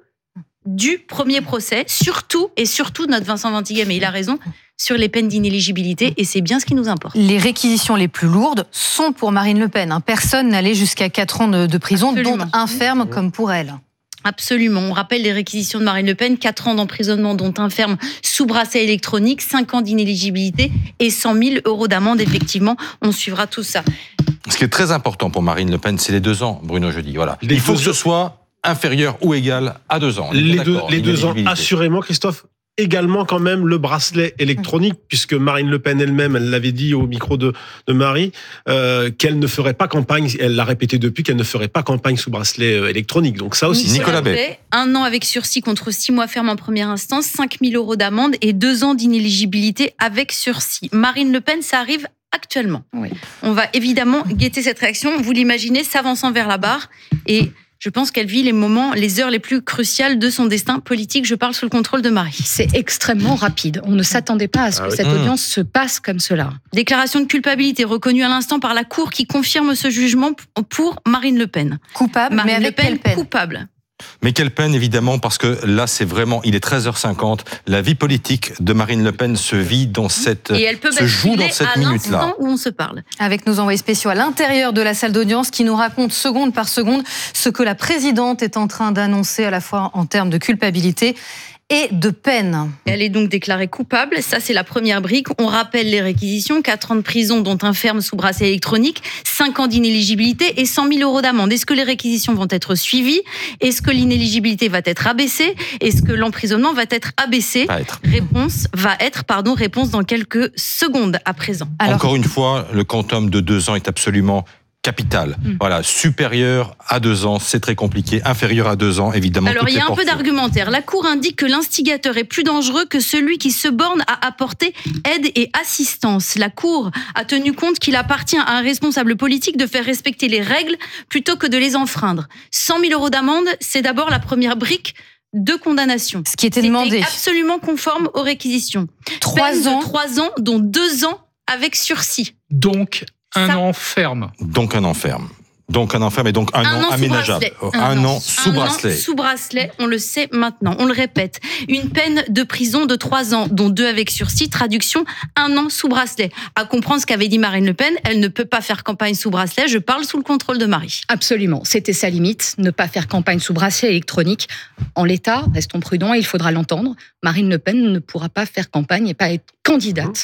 du premier procès, surtout, et surtout notre Vincent Ventigame, et il a raison, sur les peines d'inéligibilité, et c'est bien ce qui nous importe. Les réquisitions les plus lourdes sont pour Marine Le Pen. hein. Personne n'allait jusqu'à quatre ans de, de prison, Absolument. dont un ferme comme pour elle. Absolument. On rappelle les réquisitions de Marine Le Pen, quatre ans d'emprisonnement dont un ferme sous bracelet électronique, cinq ans d'inéligibilité et cent mille euros d'amende. Effectivement, on suivra tout ça. Ce qui est très important pour Marine Le Pen, c'est les deux ans, Bruno Jeudi. Voilà. Les Il faut deux que ce ans. soit inférieur ou égal à deux ans. On est bien Les deux, d'accord, les deux ans, l'inéligibilité. assurément, Christophe. Également, quand même, le bracelet électronique, puisque Marine Le Pen elle-même, elle l'avait dit au micro de, de Marie, euh, qu'elle ne ferait pas campagne, elle l'a répété depuis, qu'elle ne ferait pas campagne sous bracelet euh, électronique. Donc ça aussi, Nicolas Nicolas Bay. Bay, un an avec sursis contre six mois ferme en première instance, cinq mille euros d'amende et deux ans d'inéligibilité avec sursis. Marine Le Pen, ça arrive actuellement. Oui. On va évidemment guetter cette réaction. Vous l'imaginez, s'avançant vers la barre, et je pense qu'elle vit les moments, les heures les plus cruciales de son destin politique. Je parle sous le contrôle de Marie. C'est extrêmement rapide. On ne s'attendait pas à ce Ah que oui. cette Mmh. audience se passe comme cela. Déclaration de culpabilité reconnue à l'instant par la Cour qui confirme ce jugement pour Marine Le Pen. Coupable, Marine mais avec Le Pen, quelle peine? coupable. Mais quelle peine, évidemment, parce que là, c'est vraiment, il est treize heures cinquante, la vie politique de Marine Le Pen se vit dans cette, Et elle peut se joue dans basculer cette à minute-là. l'instant où on se parle. Avec nos envoyés spéciaux à l'intérieur de la salle d'audience qui nous racontent seconde par seconde ce que la présidente est en train d'annoncer à la fois en termes de culpabilité et de peine. Elle est donc déclarée coupable. Ça, c'est la première brique. On rappelle les réquisitions. quatre ans de prison, dont un ferme sous bracelet électronique, cinq ans d'inéligibilité et cent mille euros d'amende. Est-ce que les réquisitions vont être suivies? Est-ce que l'inéligibilité va être abaissée? Est-ce que l'emprisonnement va être abaissé? Va être. Réponse va être, pardon, réponse dans quelques secondes à présent. Alors- Encore une fois, le quantum de deux ans est absolument capital. Mm. Voilà, supérieur à deux ans, c'est très compliqué. Inférieur à deux ans, évidemment. Alors, toutes il y a les un peu portées. d'argumentaire. La Cour indique que l'instigateur est plus dangereux que celui qui se borne à apporter aide et assistance. La Cour a tenu compte qu'il appartient à un responsable politique de faire respecter les règles plutôt que de les enfreindre. cent mille euros d'amende, c'est d'abord la première brique de condamnation. Ce qui était C'était demandé. absolument conforme aux réquisitions. Trois Peine de ans. Trois ans, dont deux ans avec sursis. Donc, un Ça- an ferme. Donc un enferme. Donc un enferme et donc un, an sous aménageable. bracelet. Un, an sous Un an bracelet. sous bracelet, on le sait maintenant, on le répète. Une peine de prison de trois ans, dont deux avec sursis. Traduction, un an sous bracelet. À comprendre ce qu'avait dit Marine Le Pen, elle ne peut pas faire campagne sous bracelet. Je parle sous le contrôle de Marie. Absolument, c'était sa limite, ne pas faire campagne sous bracelet électronique. En l'état, restons prudents, il faudra l'entendre, Marine Le Pen ne pourra pas faire campagne et pas être candidate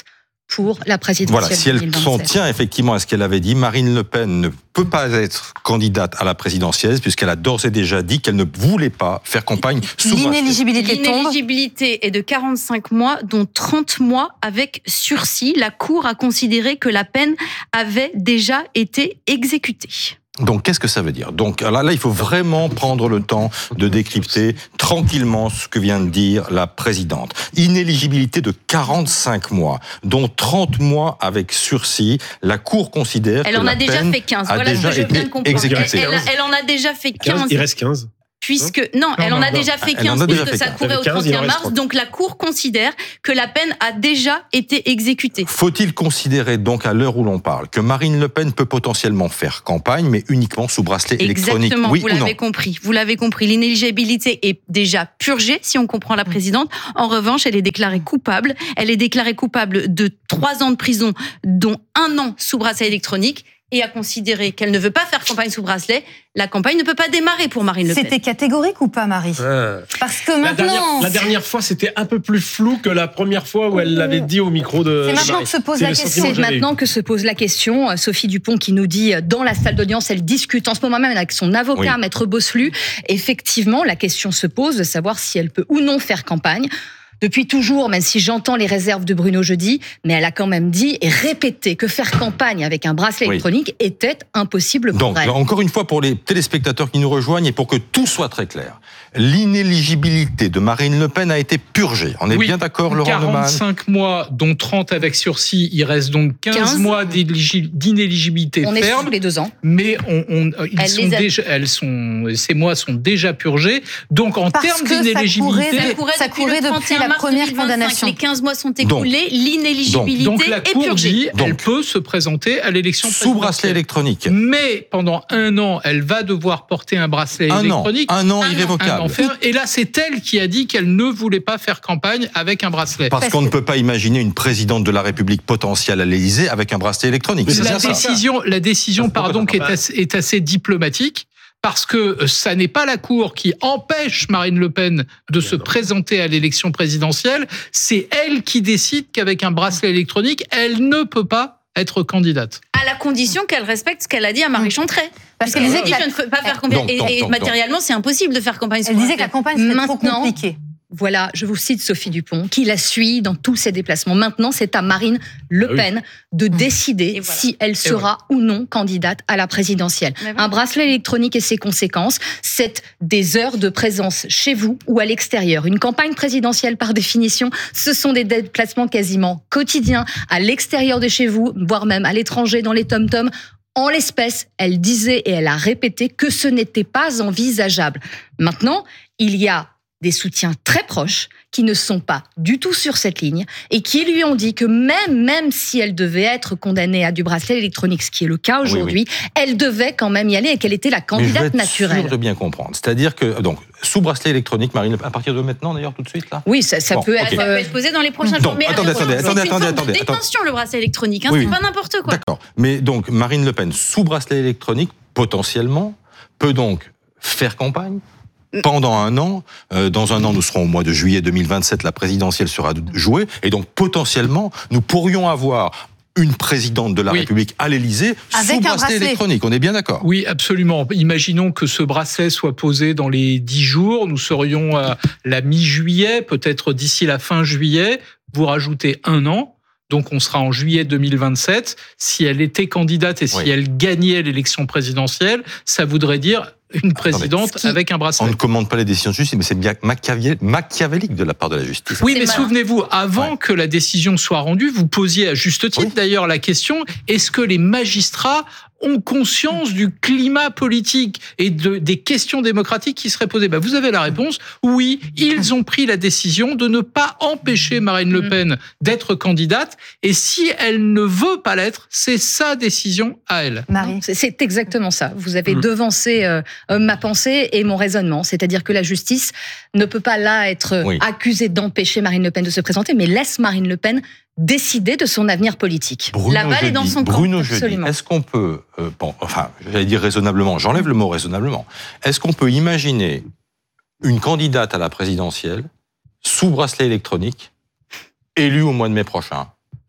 pour la présidentielle Voilà, si elle deux mille vingt-sept. s'en tient effectivement à ce qu'elle avait dit, Marine Le Pen ne peut pas être candidate à la présidentielle puisqu'elle a d'ores et déjà dit qu'elle ne voulait pas faire campagne sous bracelet. L'inéligibilité tombe. L'inéligibilité est de quarante-cinq mois, dont trente mois avec sursis. La Cour a considéré que la peine avait déjà été exécutée. Donc, qu'est-ce que ça veut dire? Donc, là, là, il faut vraiment prendre le temps de décrypter tranquillement ce que vient de dire la présidente. Inéligibilité de quarante-cinq mois, dont trente mois avec sursis. La Cour considère Elle que en la a déjà peine fait quinze. a Voilà ce déjà que je été viens de comprendre. Elle, exécutée. elle- elle en a déjà fait quinze. Il reste quinze. Puisque non, elle non, en a non, déjà fait elle en quinze a déjà puisque fait ça quinze. courait au Elle fait quinze, il en trente et un reste mars. trente. Donc la Cour considère que la peine a déjà été exécutée. Faut-il considérer donc à l'heure où l'on parle que Marine Le Pen peut potentiellement faire campagne, mais uniquement sous bracelet électronique? Exactement, Oui vous ou non? l'avez compris. Vous l'avez compris. L'inéligibilité est déjà purgée, si on comprend la présidente. En revanche, elle est déclarée coupable. Elle est déclarée coupable de trois ans de prison, dont un an sous bracelet électronique, et a considéré qu'elle ne veut pas faire campagne sous bracelet. La campagne ne peut pas démarrer pour Marine Le Pen. C'était catégorique ou pas, Marie? Ah. Parce que La dernière, maintenant, la dernière fois, c'était un peu plus flou que la première fois où elle l'avait dit au micro de. c'est maintenant Marie. que se pose C'est la le question. sentiment C'est que j'avais eu. maintenant que se pose la question. Sophie Dupont qui nous dit dans la salle d'audience, elle discute en ce moment même avec son avocat, Oui. Maître Bosselu. Effectivement, la question se pose de savoir si elle peut ou non faire campagne. Depuis toujours, même si j'entends les réserves de Bruno Jeudi, mais elle a quand même dit et répété que faire campagne avec un bracelet Oui. électronique était impossible pour Donc, elle. encore une fois, pour les téléspectateurs qui nous rejoignent et pour que tout soit très clair, l'inéligibilité de Marine Le Pen a été purgée. On est Oui. bien d'accord, Laurent Neumann? quarante-cinq mois, dont trente avec sursis. Il reste donc quinze, quinze. mois d'éligibilité d'inéligibilité On est ferme. sous les deux ans. Mais on, on- ils Elle sont les a- déjà, elles sont, ces mois sont déjà purgés. Donc, en Parce termes que ça d'inéligibilité, courait- courait Ça depuis courait le depuis trente et un la mars première deux mille vingt-cinq. condamnation. Les quinze mois sont écoulés, l'inéligibilité donc la est Cour purgée. dit Donc, elle peut se présenter à l'élection Sous bracelet présidentielle. électronique. Mais pendant un an, elle va devoir porter un bracelet Un an. électronique. Un an Un irrévocable. an ferme. Et là, c'est elle qui a dit qu'elle ne voulait pas faire campagne avec un bracelet. Parce qu'on ne peut pas imaginer une présidente de la République potentielle à l'Élysée avec un bracelet électronique. C'est La bien ça. décision, la décision, pardon, qui est assez, est assez diplomatique. Parce que ça n'est pas la Cour qui empêche Marine Le Pen de se présenter à l'élection présidentielle, c'est elle qui décide qu'avec un bracelet électronique, elle ne peut pas être candidate. À la condition qu'elle respecte ce qu'elle a dit à Marie Chantrey. Parce qu'elle disait que dit la- je ne peux pas faire campagne. Donc, Et, donc, et donc, matériellement, c'est impossible de faire campagne. sous Elle disait que la bracelet. campagne serait trop Maintenant, compliquée. Voilà, je vous cite Sophie Dupont, qui la suit dans tous ses déplacements. Maintenant, c'est à Marine Le Ah oui. Pen de décider Et voilà. si elle sera ou non candidate à la présidentielle. Mais voilà. Un bracelet électronique et ses conséquences, c'est des heures de présence chez vous ou à l'extérieur. Une campagne présidentielle, par définition, ce sont des déplacements quasiment quotidiens à l'extérieur de chez vous, voire même à l'étranger, dans les tom-toms. En l'espèce, elle disait et elle a répété que ce n'était pas envisageable. Maintenant, il y a des soutiens très proches qui ne sont pas du tout sur cette ligne et qui lui ont dit que même, même si elle devait être condamnée à du bracelet électronique, ce qui est le cas aujourd'hui, Oui, elle devait quand même y aller et qu'elle était la Mais je veux candidate être naturelle. sûr de bien comprendre. C'est-à-dire que, donc, sous bracelet électronique, Marine Le Pen, à partir de maintenant, d'ailleurs, tout de suite, là? Oui, ça, ça Bon, peut ok. être... Ça peut euh, être posé dans les prochains Donc, jours. Mais attendez, attention, attendez, c'est attendez, une forme attendez, de attendez. détention, le bracelet électronique. Hein, Oui, c'est oui. pas n'importe quoi. D'accord. Mais donc, Marine Le Pen, sous bracelet électronique, potentiellement, peut donc faire campagne pendant un an. Euh, dans un an, nous serons au mois de juillet deux mille vingt-sept, la présidentielle sera jouée. Et donc, potentiellement, nous pourrions avoir une présidente de la Oui. République à l'Élysée Avec sous un bracelet, bracelet. électronique. On est bien d'accord? Oui, absolument. Imaginons que ce bracelet soit posé dans les dix jours. Nous serions à la mi-juillet, peut-être d'ici la fin juillet. Vous rajoutez un an. Donc, on sera en juillet deux mille vingt-sept. Si elle était candidate et si Oui. elle gagnait l'élection présidentielle, ça voudrait dire une présidente ce qui- avec un On bracelet. ne commande pas les décisions de justice, mais c'est bien machiavé- machiavélique de la part de la justice. Oui, C'est mais malin. souvenez-vous, avant Ouais. que la décision soit rendue, vous posiez à juste titre Oui. d'ailleurs la question, est-ce que les magistrats ont conscience du climat politique et de, des questions démocratiques qui seraient posées? Ben, vous avez la réponse. Oui, ils ont pris la décision de ne pas empêcher Marine Le Pen d'être candidate. Et si elle ne veut pas l'être, c'est sa décision à elle. Marie. C'est- C'est exactement ça. Vous avez Mm. devancé euh, euh, ma pensée et mon raisonnement. C'est-à-dire que la justice ne peut pas là être euh, Oui. accusée d'empêcher Marine Le Pen de se présenter, mais laisse Marine Le Pen décider de son avenir politique. Bruno La balle est dans Jeudi, son camp, Bruno Jeudi, absolument. est-ce qu'on peut, euh, bon, enfin, j'allais dire raisonnablement, j'enlève le mot raisonnablement, est-ce qu'on peut imaginer une candidate à la présidentielle sous bracelet électronique, élue au mois de mai prochain,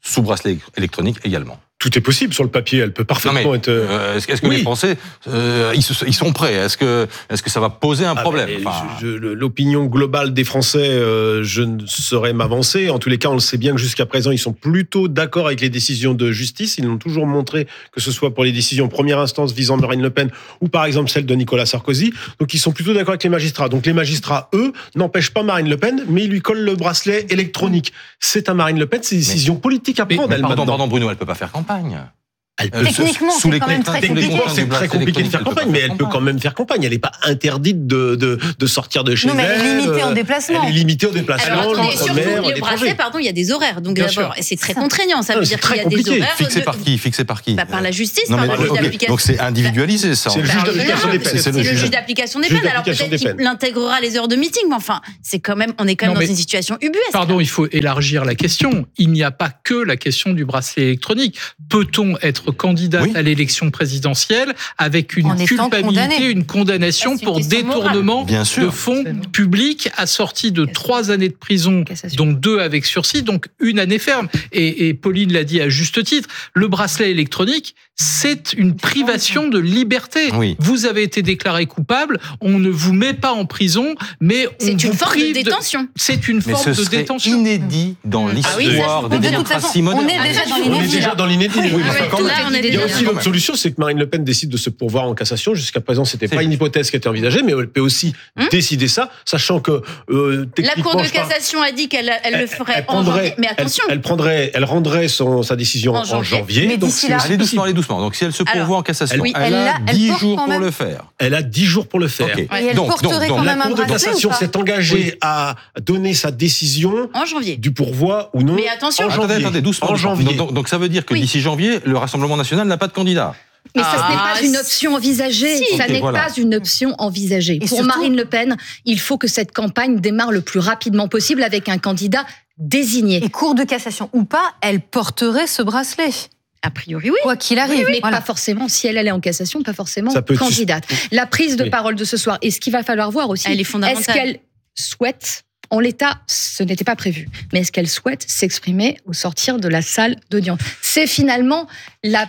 sous bracelet électronique également. Tout est possible sur le papier, elle peut parfaitement non mais, être... Euh, est-ce, est-ce que oui. les Français, euh, ils, se, ils sont prêts ? Est-ce que, est-ce que ça va poser un ah problème enfin... je, je, L'opinion globale des Français, euh, je ne saurais m'avancer. En tous les cas, on le sait bien que jusqu'à présent, ils sont plutôt d'accord avec les décisions de justice. Ils l'ont toujours montré, que ce soit pour les décisions première instance visant Marine Le Pen ou par exemple celle de Nicolas Sarkozy. Donc ils sont plutôt d'accord avec les magistrats. Donc les magistrats, eux, n'empêchent pas Marine Le Pen, mais ils lui collent le bracelet électronique. C'est à Marine Le Pen, c'est une décision mais, politique à prendre. Mais, elle pardon, pardon, Bruno, elle peut pas faire campagne. Elle peut Techniquement, se, sous c'est quand même très compliqué. C'est très compliqué de faire campagne, mais elle peut quand même faire campagne. Elle n'est pas interdite de, de, de sortir de chez elle. Non, mais elle est limitée en déplacement. Elle est limitée au déplacement. Alors, attendez, surtout, le bracelet, pardon, il y a des horaires. Donc d'abord, c'est très contraignant. Ça veut dire qu'il y a des horaires. Fixé par qui ? Fixé par qui ? Par la justice, par le juge d'application. Donc c'est individualisé, ça. C'est le juge d'application des peines. C'est le juge d'application des peines. Alors peut-être qu'il intégrera les heures de meeting, mais enfin, c'est quand même, on est quand même dans une situation ubuesque. Pardon, il faut élargir la question. Il n'y a pas que la question du bracelet électronique. Peut-on être candidat à l'élection présidentielle avec une culpabilité, une condamnation pour détournement de fonds publics assorti de trois années de prison, dont deux avec sursis, donc une année ferme. Et, et Pauline l'a dit à juste titre, le bracelet électronique, c'est une privation de liberté. Oui. Vous avez été déclaré coupable, on ne vous met pas en prison, mais on c'est une vous forme prive de détention. De... C'est une mais forme ce de détention. Inédit dans l'histoire ah oui, des démocraties modernes. On est déjà dans l'inédit. On est déjà dans l'inédit. Oui, oui, oui, là, on est il y a aussi l'autre solution, c'est que Marine Le Pen décide de se pourvoir en cassation. Jusqu'à présent, c'était pas une hypothèse qui était envisagée, mais elle peut aussi hum? décider ça, sachant que euh, la Cour de cassation a dit qu'elle elle le ferait elle, elle en janvier. Mais attention, elle, elle prendrait, elle rendrait son, sa décision en janvier. En janvier mais donc là, allez doucement, allez doucement. Donc si elle se pourvoit Alors, en cassation, elle, oui, elle, elle a dix jours pour même... le faire. Elle a dix jours pour le faire. Okay. Et elle donc, porterait donc, quand donc, même la Cour de cassation s'est engagée oui. à donner sa décision en janvier du pourvoi ou non. Mais attention, en janvier. Attendez, attendez, doucement. En janvier. Donc, donc ça veut dire que oui. d'ici janvier, le Rassemblement national n'a pas de candidat. Mais ça, ce n'est pas une option envisagée. Si. Ça okay, n'est voilà. pas une option envisagée. Et Pour surtout, Marine Le Pen, il faut que cette campagne démarre le plus rapidement possible avec un candidat désigné. Et Cour de cassation ou pas, elle porterait ce bracelet. A priori, oui. Quoi qu'il arrive. Oui, mais voilà. pas forcément, si elle allait en cassation, pas forcément candidate. Être... La prise de oui. parole de ce soir, et ce qu'il va falloir voir aussi, elle est fondamentale. Est-ce qu'elle souhaite, en l'état, ce n'était pas prévu, mais est-ce qu'elle souhaite s'exprimer au sortir de la salle d'audience ? C'est finalement la...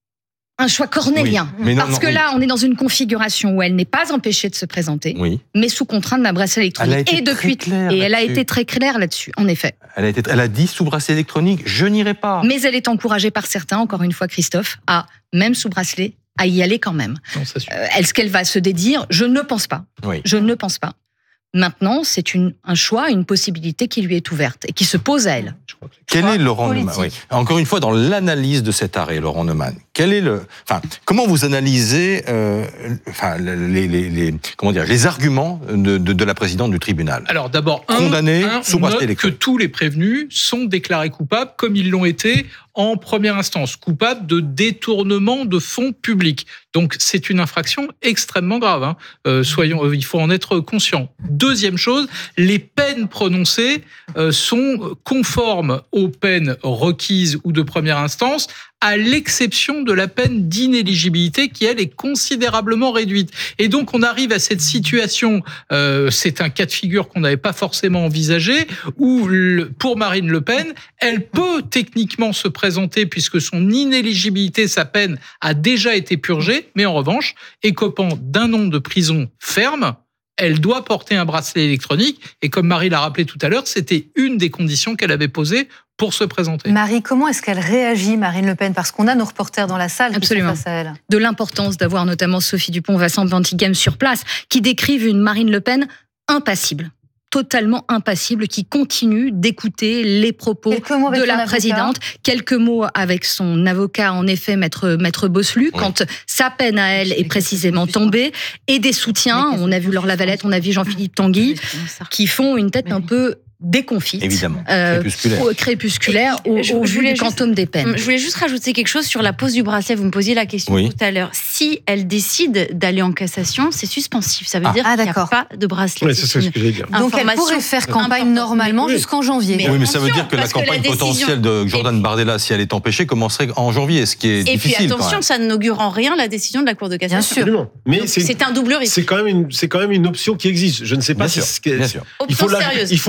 un choix cornélien. Oui, non, Parce non, que oui. là, on est dans une configuration où elle n'est pas empêchée de se présenter, oui. mais sous contrainte d'un bracelet électronique. Et depuis, et elle a été très claire là-dessus, en effet. Elle a, été, elle a dit sous bracelet électronique, je n'irai pas. Mais elle est encouragée par certains, encore une fois, Christophe, à, même sous bracelet, à y aller quand même. Non, ça euh, est-ce qu'elle va se dédire ? Je ne pense pas. Oui. Je ne pense pas. Maintenant, c'est une, un choix, une possibilité qui lui est ouverte et qui se pose à elle. Quel est Laurent Neumann ? Oui. Encore une fois, dans l'analyse de cet arrêt, Laurent Neumann, quel est le, enfin, comment vous analysez, euh, enfin, les, les, les, comment dire, les arguments de, de, de la présidente du tribunal ? Alors, d'abord, un, condamné un, sous on bracelet note électronique. Que tous les prévenus sont déclarés coupables, comme ils l'ont été en première instance, coupables de détournement de fonds publics. Donc, c'est une infraction extrêmement grave. Hein. Euh, soyons, euh, il faut en être conscient. Deuxième chose, les peines prononcées euh, sont conformes aux peines requises ou de première instance, à l'exception de la peine d'inéligibilité qui, elle, est considérablement réduite. Et donc, on arrive à cette situation, euh, c'est un cas de figure qu'on n'avait pas forcément envisagé, où, le, pour Marine Le Pen, elle peut techniquement se présenter puisque son inéligibilité, sa peine, a déjà été purgée, mais en revanche, écopant d'un an de prison ferme, elle doit porter un bracelet électronique. Et comme Marie l'a rappelé tout à l'heure, c'était une des conditions qu'elle avait posées pour se présenter. Marie, comment est-ce qu'elle réagit, Marine Le Pen ? Parce qu'on a nos reporters dans la salle qui sont face à elle. De l'importance d'avoir notamment Sophie Dupont, Vincent Ventigame sur place, qui décrivent une Marine Le Pen impassible. Totalement impassible, qui continue d'écouter les propos de la présidente. Quelques mots avec son avocat, en effet, maître, maître Bosselu, oui. quand sa peine à elle est précisément tombée, et des soutiens, on a vu Laure Lavalette, on a vu Jean-Philippe Tanguy, qui font une tête un peu déconfite, évidemment, euh, crépusculaire, crépusculaire au, je, au je vu du juste, quantum des peines. Je voulais juste rajouter quelque chose sur la pose du bracelet. Vous me posiez la question oui. tout à l'heure. Si elle décide d'aller en cassation, c'est suspensif. Ça veut ah. dire ah, qu'il n'y a pas de bracelet. Oui, c'est ce que j'ai dit. Donc elle pourrait faire campagne normalement oui. jusqu'en janvier. Mais oui, mais ça veut dire que la campagne que la décision... potentielle de Jordan puis... Bardella, si elle est empêchée, commencerait en janvier, ce qui est Et difficile. Et puis attention, ça n'augure en rien la décision de la Cour de cassation. Bien sûr. Absolument. Mais c'est, c'est un double risque. C'est quand même une, c'est quand même une option qui existe. Je ne sais pas bien si sûr, c'est, bien sûr. Il faut, il faut l'ajouter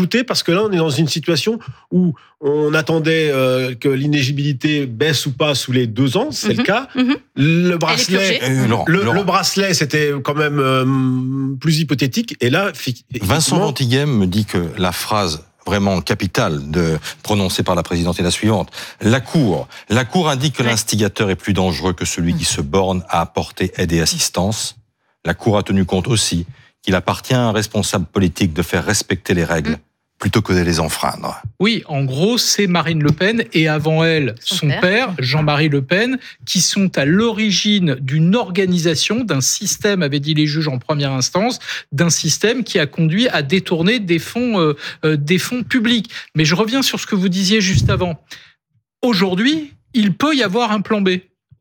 rajouter parce que là, on est dans une situation où on attendait euh, que l'inéligibilité baisse ou pas sous les deux ans, c'est Mm-hmm. le cas. Mm-hmm. Le bracelet, Euh, Laurent, le, Laurent. le bracelet, c'était quand même euh, plus hypothétique. Et là, Vincent Ventighem me dit que la phrase vraiment capitale de prononcée par la présidente est la suivante. La Cour, la Cour indique que Ouais. l'instigateur est plus dangereux que celui qui se borne à apporter aide et assistance. La Cour a tenu compte aussi qu'il appartient à un responsable politique de faire respecter les règles Mm. plutôt que de les enfreindre. Oui, en gros, c'est Marine Le Pen et avant elle, Son son, père. père, Jean-Marie Le Pen, qui sont à l'origine d'une organisation, d'un système, avaient dit les juges en première instance, d'un système qui a conduit à détourner des fonds, euh, euh, des fonds publics. Mais je reviens sur ce que vous disiez juste avant. Aujourd'hui, il peut y avoir un plan B.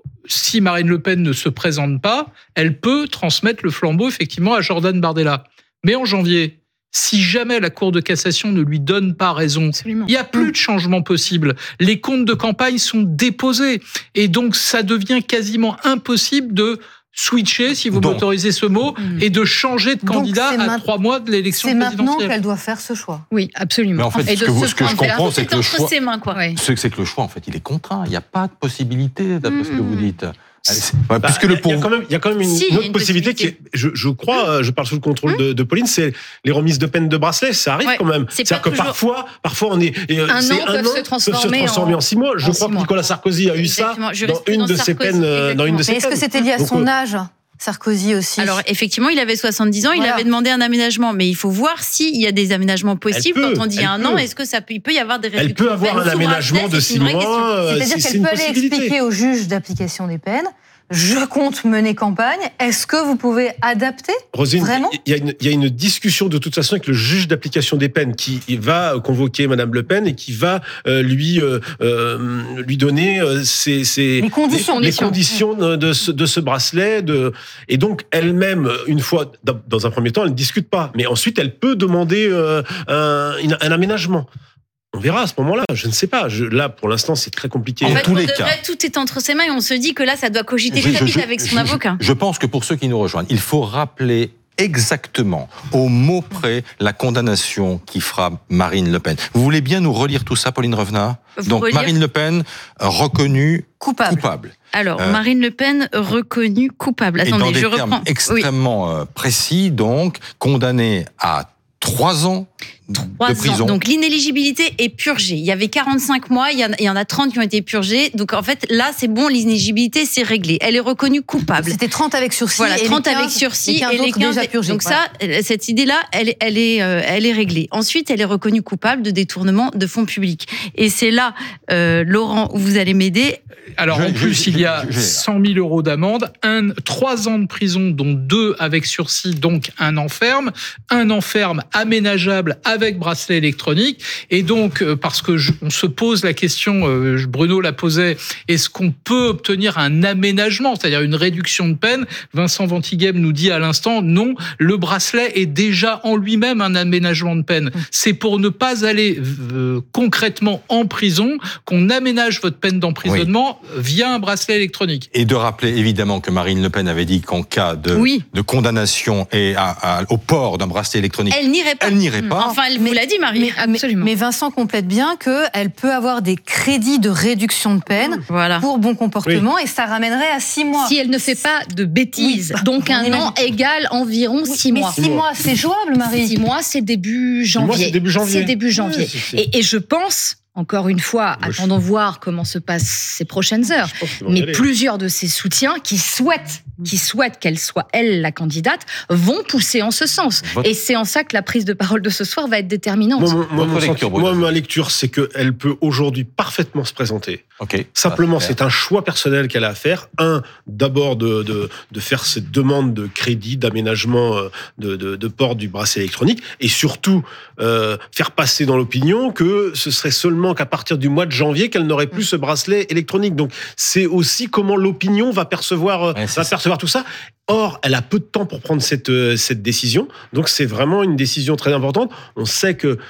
Si Marine Le Pen ne se présente pas, elle peut transmettre le flambeau effectivement à Jordan Bardella. Mais en janvier, si jamais la Cour de cassation ne lui donne pas raison, Absolument. il n'y a plus de changement possible. Les comptes de campagne sont déposés. Et donc, ça devient quasiment impossible de switcher, si vous Donc. m'autorisez ce mot, Mm. et de changer de Donc, candidat c'est à ma- trois mois de l'élection C'est maintenant présidentielle. qu'elle doit faire ce choix. Oui, absolument. Mais en fait, Et ce de que, vous- ce ce que je point de vue-là, comprends, c'est que C'est le entre choix, ses mains, quoi. Ouais. c'est c'est que le choix, en fait, il est contraint. Il n'y a pas de possibilité, d'après ce que vous dites. Allez, c'est- ouais, Bah, puisque le il y a pour... quand même, il y a quand même une, Si, il y une a autre une possibilité qui est, je, je crois, euh, je parle sous le contrôle de, de Pauline, c'est les remises de peine de bracelet. Ça arrive Ouais, quand même. c'est C'est-à-dire pas que toujours- parfois, parfois on est, et, euh, Un c'est an peuvent se transformer transformer en, en- six mois. Je en crois six que mois. Nicolas Sarkozy a eu ça Exactement. dans Jurisprudence une de ses Sarkozy, peines, euh, dans une de ses Mais est-ce que peines. c'était lié à Donc, son euh, âge, Sarkozy aussi? Alors effectivement, il avait soixante-dix ans, il Voilà. avait demandé un aménagement, mais il faut voir s'il y a des aménagements possibles. peut, Quand on dit elle un peut. an, est-ce que ça peut, il peut y avoir des Elle réductions peut avoir de un peine sous aménagement bracelet, de c'est six une vraie question. mois. euh, C'est-à-dire c'est- c'est qu'elle une peut aller possibilité. expliquer au juge d'application des peines, je compte mener campagne, est-ce que vous pouvez adapter? Rosine, Vraiment il y, a une- il y a une discussion de toute façon avec le juge d'application des peines qui va convoquer Madame Le Pen et qui va euh, lui euh, euh, lui donner euh, ses, ses- Les conditions. les, les conditions de, de ce, de ce bracelet. De, et donc elle-même, une fois dans, dans un premier temps, elle ne discute pas, mais ensuite elle peut demander euh, un, une- un aménagement. On verra à ce moment-là. Je ne sais pas. Je, là, pour l'instant, c'est très compliqué. En En fait, tous pour les de cas. vrai, tout est entre ses mains et on se dit que là, ça doit cogiter Je- très je- vite je- avec son je- avocat. Je pense que pour ceux qui nous rejoignent, il faut rappeler exactement, au mot près, la condamnation qui fera Marine Le Pen. Vous voulez bien nous relire tout ça, Pauline Revenat? Vous Donc, relire Marine Le Pen, reconnue Coupable. coupable. Alors, Euh, Marine Le Pen reconnue coupable. Et dans Attendez, des je termes reprends. Oui. extrêmement euh, précis, donc, condamnée à trois ans Trois de ans. prison. Donc l'inéligibilité est purgée. Il y avait quarante-cinq mois, il y en, il y en a trente qui ont été purgés. Donc en fait, là, c'est bon, l'inéligibilité, c'est réglé. Elle est reconnue coupable. C'était trente avec sursis. Voilà, et les trente avec quinze sursis les quinze et les autres quinze. déjà purgés. Donc Voilà. ça, cette idée-là, elle, est- elle est, euh, elle est réglée. Ensuite, elle est reconnue coupable de détournement de fonds publics. Et c'est là, euh, Laurent, où vous allez m'aider. Alors Je- en je- plus, je- il y a je- je- cent mille euros d'amende, un, trois ans de prison, dont deux avec sursis, donc un enferme, un enferme aménageable avec bracelet électronique. Et donc, euh, parce que je- on se pose la question, euh, Bruno la posait, est-ce qu'on peut obtenir un aménagement, c'est-à-dire une réduction de peine? Vincent Ventighem nous dit à l'instant, non, le bracelet est déjà en lui-même un aménagement de peine. C'est pour ne pas aller euh, concrètement en prison qu'on aménage votre peine d'emprisonnement via un bracelet électronique. Et de rappeler évidemment que Marine Le Pen avait dit qu'en cas de, Oui. de condamnation et à- à- au port d'un bracelet électronique, Elle n'irait pas. elle n'irait pas. Enfin, elle vous l'a dit, Marie. Mais, mais- Absolument. mais Vincent complète bien qu'elle peut avoir des crédits de réduction de peine Voilà. pour bon comportement et ça ramènerait à six mois. Si elle ne fait pas de bêtises, Oui. donc On un imagine. an égale environ Oui, six mais mois. six mois, c'est jouable, Marie. Six mois, c'est début mois, janvier. c'est début janvier. C'est début janvier. Ouais, c'est- c'est- Et, et je pense, encore une fois, Moi, je- attendons voir comment se passent ces prochaines heures. Je pense qu'ils vont y Mais aller. plusieurs de ses soutiens qui souhaitent, qui souhaitent qu'elle soit elle la candidate, vont pousser en ce sens. Votre- Et c'est en ça que la prise de parole de ce soir va être déterminante. Moi, mon- moi, Votre mon lecture, senti- Bruno. moi, ma lecture, c'est qu'elle peut aujourd'hui parfaitement se présenter. Ok. Simplement, Ah, c'est un choix personnel qu'elle a à faire. Un, d'abord de, de, de faire cette demande de crédit, d'aménagement euh, de, de, de port du bracelet électronique, et surtout euh, faire passer dans l'opinion que ce serait seulement qu'à partir du mois de janvier qu'elle n'aurait plus ce bracelet électronique. Donc, c'est aussi comment l'opinion va percevoir, euh, Ouais, c'est va ça. percevoir tout ça. Or, elle a peu de temps pour prendre cette, euh, cette décision. Donc, c'est vraiment une décision très importante. On sait que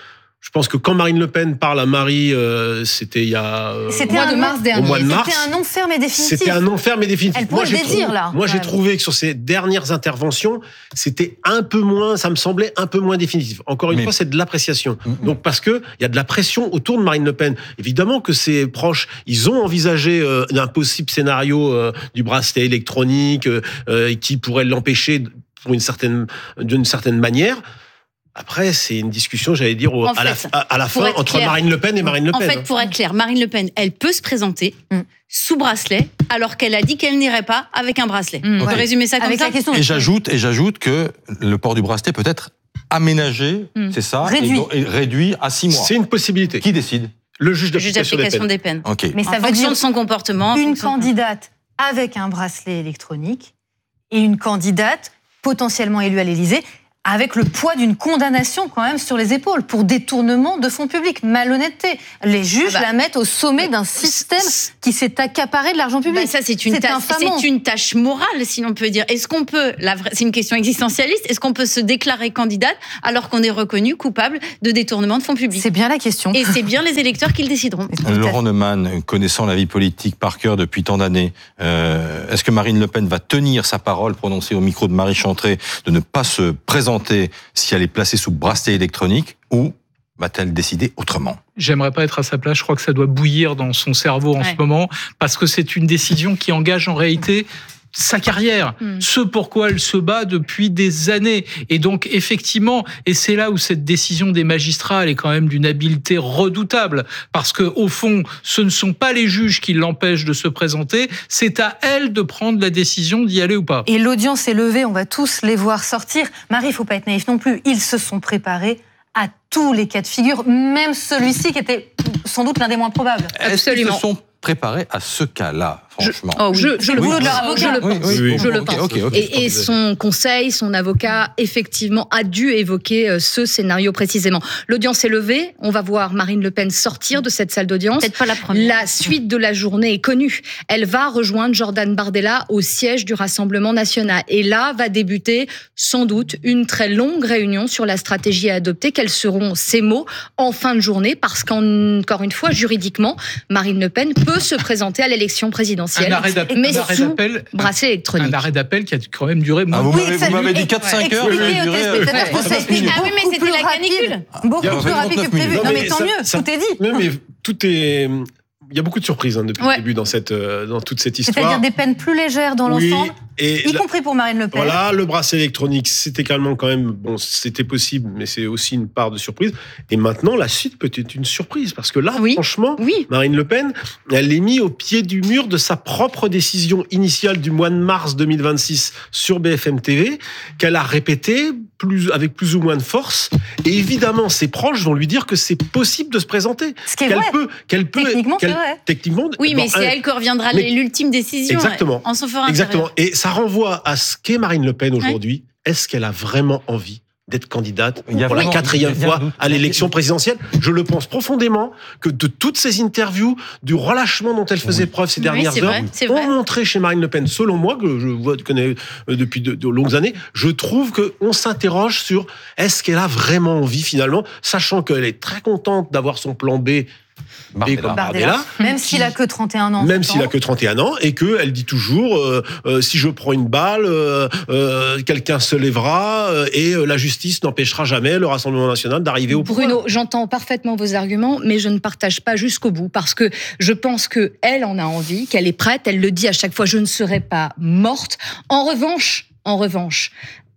Je pense que quand Marine Le Pen parle à Marie, euh, c'était il y a euh, C'était au mois un de non- mars dernier. au mois de mars. C'était un non ferme et définitif. C'était un non ferme et définitif. Elle pourrait j'ai le dire, trouvé, là, moi, quand j'ai même. trouvé que sur ces dernières interventions, c'était un peu moins, ça me semblait un peu moins définitif. Encore une Mais- fois, c'est de l'appréciation. Mm-hmm. Donc, parce que il y a de la pression autour de Marine Le Pen. Évidemment que ses proches, ils ont envisagé euh, un possible scénario euh, du bracelet électronique euh, euh, qui pourrait l'empêcher pour une certaine, d'une certaine manière. Après, c'est une discussion, j'allais dire, au- En à, la, fait, à, à la pour fin être entre clair- Marine Le Pen et Marine Le En Pen. fait, pour être clair, Marine Le Pen, elle peut se présenter Mm. sous bracelet, alors qu'elle a dit qu'elle n'irait pas avec un bracelet. Mm. On peut Ok. résumer ça comme Avec ça la question. Et j'ajoute, et j'ajoute que le port du bracelet peut être aménagé, Mm. c'est ça, Réduit. et donc- et réduit à six mois. C'est une possibilité. Qui décide? Le juge Le juge d'application des d'application peines. des peines. Ok. Mais En ça veut fonction dire de son comportement. en une fonction de- candidate avec un bracelet électronique et une candidate potentiellement élue à l'Élysée avec le poids d'une condamnation quand même sur les épaules pour détournement de fonds publics, malhonnêteté. Les juges Ah bah, la mettent au sommet d'un système qui s'est accaparé de l'argent public. Bah, ça, c'est une, C'est tâche, infamant. c'est une tâche morale, si l'on peut dire. Est-ce qu'on peut, la vraie- c'est une question existentialiste, est-ce qu'on peut se déclarer candidate alors qu'on est reconnu coupable de détournement de fonds publics? C'est bien la question. Et c'est bien les électeurs qui le décideront. Laurent Neumann, connaissant la vie politique par cœur depuis tant d'années, euh, est-ce que Marine Le Pen va tenir sa parole prononcée au micro de Marie Chantrey de ne pas se présenter si elle est placée sous bracelet électronique, ou va-t-elle décider autrement? J'aimerais pas être à sa place. Je crois que ça doit bouillir dans son cerveau en Ouais. ce moment, parce que c'est une décision qui engage en réalité sa carrière, Mm. ce pourquoi elle se bat depuis des années. Et donc, effectivement, et c'est là où cette décision des magistrats, elle est quand même d'une habileté redoutable, parce que au fond, ce ne sont pas les juges qui l'empêchent de se présenter, c'est à elle de prendre la décision d'y aller ou pas. Et l'audience est levée, on va tous les voir sortir. Marie, il faut pas être naïf non plus. Ils se sont préparés à tous les cas de figure, même celui-ci qui était sans doute l'un des moins probables. Est-ce qu'ils Absolument. se sont préparés à ce cas-là, franchement? Oh oui. Je, je le Oui. pense. de leur avocat. Je le Oui, pense. oui, oui. Je le Ok, pense. ok, ok. Et, et son conseil, son avocat, effectivement, a dû évoquer euh, ce scénario précisément. L'audience est levée. On va voir Marine Le Pen sortir de cette salle d'audience. Peut-être pas la première. La suite de la journée est connue. Elle va rejoindre Jordan Bardella au siège du Rassemblement national. Et là va débuter, sans doute, une très longue réunion sur la stratégie à adopter. Quels seront ces mots en fin de journée? Parce qu'encore une fois, juridiquement, Marine Le Pen peut se présenter à l'élection présidentielle. Un arrêt d'appel, mais un arrêt sous d'appel, bracelet électronique. un arrêt d'appel qui a quand même duré moins Ah, vous Oui, m'avez- ça vous m'avez lui- dit quatre cinq heures, Expliquez je aux dirais, téléspectateurs euh, que ça a trente-neuf été minutes. Ah oui, mais beaucoup c'était plus la rapide. canicule. Beaucoup Il y a plus rapide que vingt-neuf prévu. minutes. Non, mais mais tant ça- mieux, ça- tout est dit. Non, mais tout est. Il y a beaucoup de surprises hein, depuis Ouais. le début dans, cette, euh, dans toute cette histoire. C'est-à-dire des peines plus légères dans Oui, l'ensemble, et y la- compris pour Marine Le Pen. Voilà, le bracelet électronique, c'était également quand même, bon, c'était possible, mais c'est aussi une part de surprise. Et maintenant, la suite peut être une surprise, parce que là, Oui. franchement, Oui. Marine Le Pen, elle est mise au pied du mur de sa propre décision initiale du mois de mars deux mille vingt-six sur B F M T V, qu'elle a répétée plus, avec plus ou moins de force. Et évidemment, ses proches vont lui dire que c'est possible de se présenter. Ce qui est Qu'elle vrai. peut, qu'elle peut, Techniquement, c'est qu'elle- vrai. Techniquement, Oui, bon, mais c'est un- elle que reviendra mais- l'ultime décision. Exactement. En son fort Exactement. intérieur. Et ça renvoie à ce qu'est Marine Le Pen aujourd'hui. Est-ce qu'elle a vraiment envie d'être candidate Il y a pour la vraiment- quatrième il y a un fois doute. à l'élection présidentielle? Je le pense profondément que de toutes ces interviews, du relâchement dont elle faisait preuve ces Oui, dernières c'est heures, vrai, c'est vrai. ont montré chez Marine Le Pen, selon moi, que je vois, connais euh, depuis de, de longues années, je trouve qu'on s'interroge sur est-ce qu'elle a vraiment envie finalement, sachant qu'elle est très contente d'avoir son plan B. B Bardella. comme Bardella, Bardella, même s'il a que trente et un ans. même ce s'il a temps. que trente et un ans, et qu'elle dit toujours euh, euh, si je prends une balle, euh, euh, quelqu'un se lèvera euh, et euh, la justice n'empêchera jamais le Rassemblement national d'arriver au pouvoir. Bruno, j'entends parfaitement vos arguments, mais je ne partage pas jusqu'au bout parce que je pense que elle en a envie, qu'elle est prête. Elle le dit à chaque fois, je ne serai pas morte. En revanche, en revanche,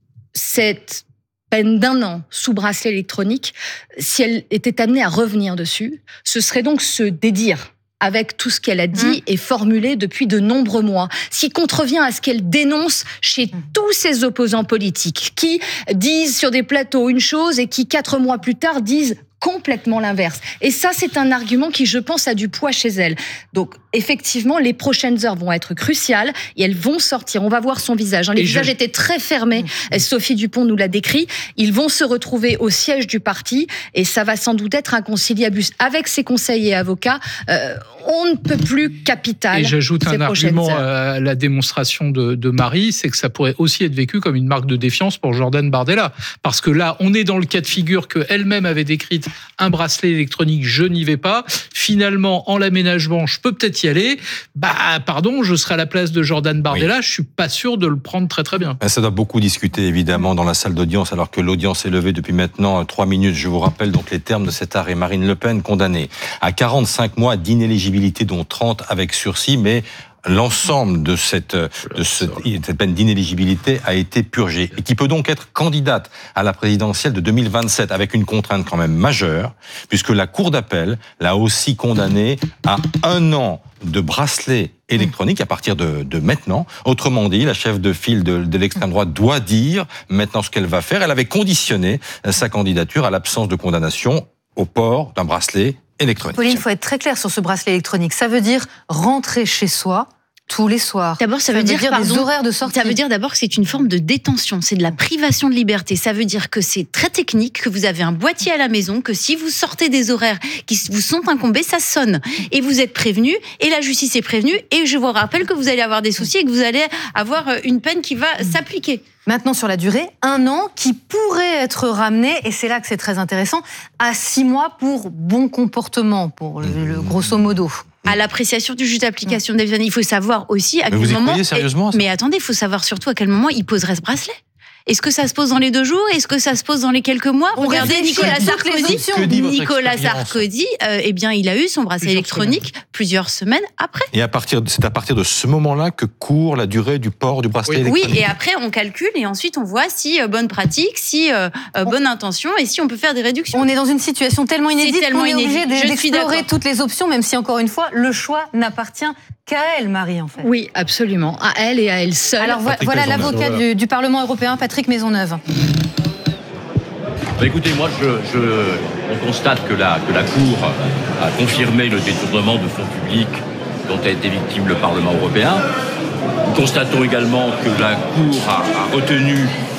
cette peine d'un an sous bracelet électronique, si elle était amenée à revenir dessus, ce serait donc se dédire avec tout ce qu'elle a dit Mmh. et formulé depuis de nombreux mois, ce qui contrevient à ce qu'elle dénonce chez Mmh. tous ses opposants politiques, qui disent sur des plateaux une chose et qui, quatre mois plus tard, disent complètement l'inverse. Et ça, c'est un argument qui, je pense, a du poids chez elle. Donc, effectivement, les prochaines heures vont être cruciales et elles vont sortir. On va voir son visage. hein. Les Et visages je- étaient très fermés. Sophie Dupont nous l'a décrit. Ils vont se retrouver au siège du parti et ça va sans doute être un conciliabus avec ses conseillers et avocats. Euh, on ne peut plus capital. Et j'ajoute un argument à la démonstration de, de Marie, c'est que ça pourrait aussi être vécu comme une marque de défiance pour Jordan Bardella. Parce que là, on est dans le cas de figure qu'elle-même avait décrite, un bracelet électronique, je n'y vais pas. Finalement, en l'aménagement, je peux peut-être y aller. Bah, pardon, je serai à la place de Jordan Bardella, oui. Je suis pas sûr de le prendre très très bien. Ça doit beaucoup discuter, évidemment, dans la salle d'audience, alors que l'audience est levée depuis maintenant trois minutes. Je vous rappelle donc les termes de cet arrêt. Marine Le Pen condamnée à quarante-cinq mois d'inéligibilité, dont trente avec sursis, mais l'ensemble de cette, de cette, cette peine d'inéligibilité a été purgée et qui peut donc être candidate à la présidentielle de deux mille vingt-sept avec une contrainte quand même majeure, puisque la Cour d'appel l'a aussi condamnée à un an de bracelet électronique à partir de, de maintenant. Autrement dit, la chef de file de, de l'extrême droite doit dire maintenant ce qu'elle va faire. Elle avait conditionné sa candidature à l'absence de condamnation au port d'un bracelet électronique. Pauline, il faut être très clair sur ce bracelet électronique. Ça veut dire rentrer chez soi tous les soirs. D'abord, ça, ça veut dire, dire pardon, des horaires de sortie. Ça veut dire d'abord que c'est une forme de détention, c'est de la privation de liberté. Ça veut dire que c'est très technique, que vous avez un boîtier à la maison, que si vous sortez des horaires qui vous sont incombés, ça sonne. Et vous êtes prévenu, et la justice est prévenue, et je vous rappelle que vous allez avoir des soucis et que vous allez avoir une peine qui va s'appliquer. Maintenant, sur la durée, un an qui pourrait être ramené, et c'est là que c'est très intéressant, à six mois pour bon comportement, pour le, le grosso modo. À l'appréciation du juge d'application des peines. Il faut savoir aussi à mais quel vous y moment. croyez sérieusement, mais attendez, il faut savoir surtout à quel moment il poserait ce bracelet. Est-ce que ça se pose dans les deux jours? Est-ce que ça se pose dans les quelques mois? On Regardez Nicolas Sarkozy. Nicolas Sarkozy, euh, eh bien, il a eu son bracelet plusieurs électronique semaines. plusieurs semaines après. Et à partir, c'est à partir de ce moment-là que court la durée du port du bracelet oui. électronique. Oui, et après on calcule et ensuite on voit si euh, bonne pratique, si euh, euh, bonne intention et si on peut faire des réductions. On est dans une situation tellement inédite tellement qu'on est inédit. obligé d'explorer toutes les options, même si encore une fois le choix n'appartient qu'à elle, Marie, en fait. Oui, absolument, à elle et à elle seule. Alors Patrick voilà l'avocat du, du Parlement européen, Patrick Maisonneuve. Bah écoutez, moi, je, je, on constate que la, que la Cour a confirmé le détournement de fonds publics dont a été victime le Parlement européen. Nous constatons également que la Cour a, a retenu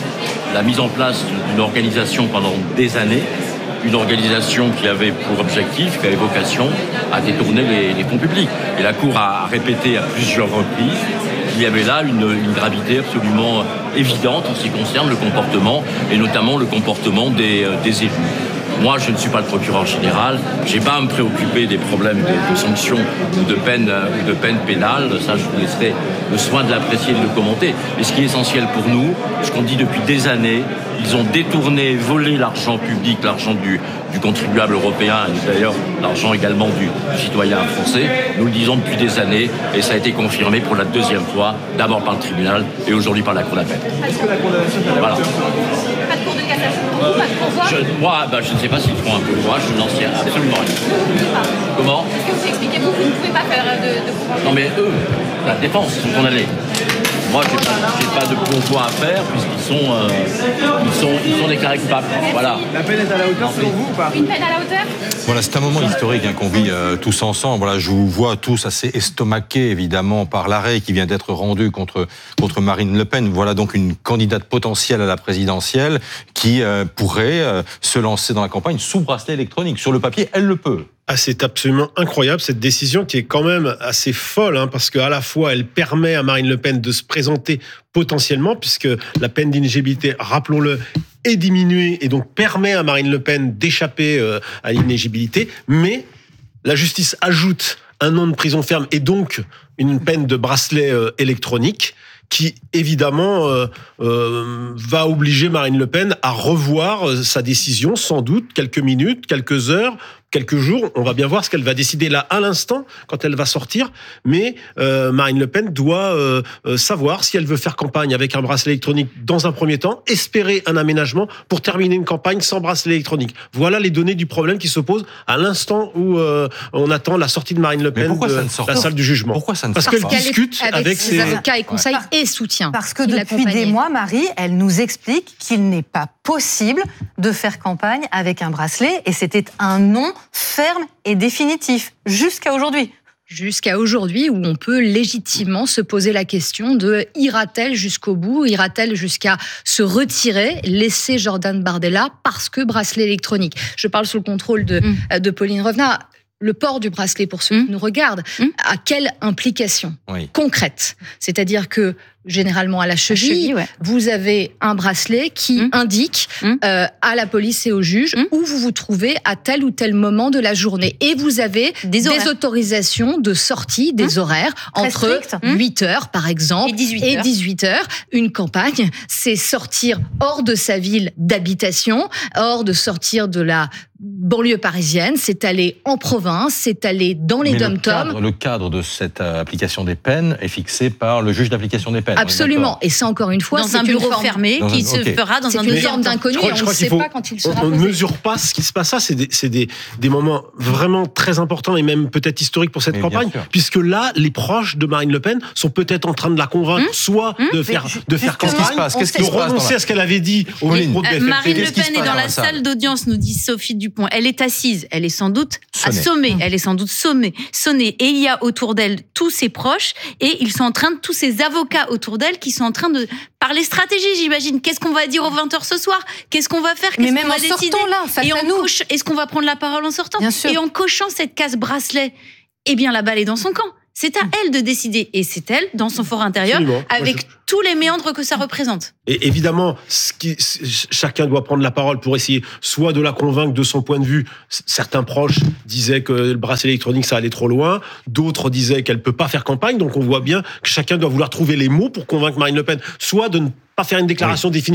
la mise en place d'une organisation pendant des années, une organisation qui avait pour objectif, qui avait vocation à détourner les, les fonds publics. Et la Cour a répété à plusieurs reprises qu'il y avait là une, une gravité absolument évidente en ce qui concerne le comportement, et notamment le comportement des, des élus. Moi, je ne suis pas le procureur général, je n'ai pas à me préoccuper des problèmes de, de sanctions ou de peines ou de peines pénales. Ça, je vous laisserai le soin de l'apprécier et de le commenter. Mais ce qui est essentiel pour nous, ce qu'on dit depuis des années, ils ont détourné, volé l'argent public, l'argent du, du contribuable européen, et d'ailleurs l'argent également du, du citoyen français. Nous le disons depuis des années, et ça a été confirmé pour la deuxième fois, d'abord par le tribunal et aujourd'hui par la Cour d'appel. Est-ce que la condamnation voilà. Pas de cour de cassation pour vous, pas de pourvoi je, Moi, bah, je ne sais pas s'ils feront un pourvoi, je n'en sais absolument rien. Comment? Est-ce que vous expliquez, vous, vous ne pouvez pas faire de, de pourvoi? Non mais eux, la défense, ils sont condamnés. Moi, j'ai pas, pas de pourvoi à faire puisqu'ils sont, euh, ils sont, ils sont déclarés coupables. Voilà. La peine est à la hauteur selon vous ou pas? Une peine à la hauteur? Voilà, c'est un moment historique hein, qu'on vit euh, tous ensemble. Voilà, je vous vois tous assez estomaqués évidemment par l'arrêt qui vient d'être rendu contre contre Marine Le Pen. Voilà donc une candidate potentielle à la présidentielle qui euh, pourrait euh, se lancer dans la campagne sous bracelet électronique. Sur le papier, elle le peut. Ah, c'est absolument incroyable cette décision qui est quand même assez folle hein, parce qu'à la fois elle permet à Marine Le Pen de se présenter potentiellement puisque la peine d'inéligibilité, rappelons-le, est diminuée et donc permet à Marine Le Pen d'échapper euh, à l'inéligibilité, mais la justice ajoute un an de prison ferme et donc une peine de bracelet euh, électronique qui, évidemment, euh, euh, va obliger Marine Le Pen à revoir euh, sa décision, sans doute, quelques minutes, quelques heures, quelques jours. On va bien voir ce qu'elle va décider là, à l'instant, quand elle va sortir. Mais euh, Marine Le Pen doit euh, euh, savoir si elle veut faire campagne avec un bracelet électronique dans un premier temps, espérer un aménagement pour terminer une campagne sans bracelet électronique. Voilà les données du problème qui se pose à l'instant où euh, on attend la sortie de Marine Le Pen de la salle du jugement. Pourquoi ça ne Parce sort qu'elle pas discute avec, avec ses ses avocats et conseils ouais. et soutien. Parce que depuis des mois, Marie, elle nous explique qu'il n'est pas possible de faire campagne avec un bracelet et c'était un non ferme et définitif jusqu'à aujourd'hui. Jusqu'à aujourd'hui, où on peut légitimement se poser la question de ira-t-elle jusqu'au bout, ira-t-elle jusqu'à se retirer, laisser Jordan Bardella parce que bracelet électronique. Je parle sous le contrôle de, mmh. de Pauline Revenat. le port du bracelet, pour ceux Mmh. qui nous regardent, Mmh. a quelle implication Oui. concrète? C'est-à-dire que, généralement à la cheville, cheville, ouais. vous avez un bracelet qui Mmh. indique Mmh. euh, à la police et au juge Mmh. où vous vous trouvez à tel ou tel moment de la journée. Et vous avez Des des, horaires. autorisations de sortie, des horaires, Très entre strictes. Mmh. huit heures, par exemple, Et dix-huit heures. dix-huit heures. Une campagne, c'est sortir hors de sa ville d'habitation, hors de sortir de la banlieue parisienne, c'est aller en province, c'est aller dans les Mais le dom-toms. cadre, le cadre de cette euh, application des peines est fixé par le juge d'application des peines. on est Absolument. d'accord. Et ça, encore une fois, Dans c'est un une bureau forme- fermé Dans un- qui se ok. fera dans C'est un une deuxième forme temps. d'inconnu Je crois- et je on ne crois sait qu'il faut- pas quand il On sera on ne posé. mesure pas ce qui se passe là. C'est des, c'est des, des moments vraiment très importants et même peut-être historiques pour cette Mais bien campagne, sûr. puisque là, les proches de Marine Le Pen sont peut-être en train de la convaincre, Mmh. soit Mmh. de faire, de faire Qu'est-ce qui se campagne, passe Qu'est-ce qui de se passe dans renoncer la- à ce qu'elle avait dit au Pauline. micro de Euh, B F M. Marine Qu'est-ce Le qui se Pen est passe dans dans la la salle salle d'audience, nous dit Sophie Dupont. Elle est assise, elle est sans doute Sonnée. assommée, elle est sans doute sommée, sonnée. Et il y a autour d'elle tous ses proches et ils sont en train de, tous ses avocats autour d'elle qui sont en train de parler stratégie, j'imagine. Qu'est-ce qu'on va dire aux vingt heures ce soir? Qu'est-ce qu'on va faire? Qu'est-ce Mais qu'on même va en décider? sortant là, face Et à en nous. coche- est-ce qu'on va prendre la parole en sortant? Bien sûr. Et en cochant cette case bracelet, eh bien la balle est dans son camp. C'est à elle de décider. Et c'est elle, dans son fort intérieur, Absolument. Moi, avec je- tous les méandres que ça représente. Et évidemment, ce qui, c- chacun doit prendre la parole pour essayer soit de la convaincre de son point de vue. C- Certains proches disaient que le bracelet électronique, ça allait trop loin. D'autres disaient qu'elle peut pas faire campagne. Donc on voit bien que chacun doit vouloir trouver les mots pour convaincre Marine Le Pen, soit de ne pas faire une déclaration définitive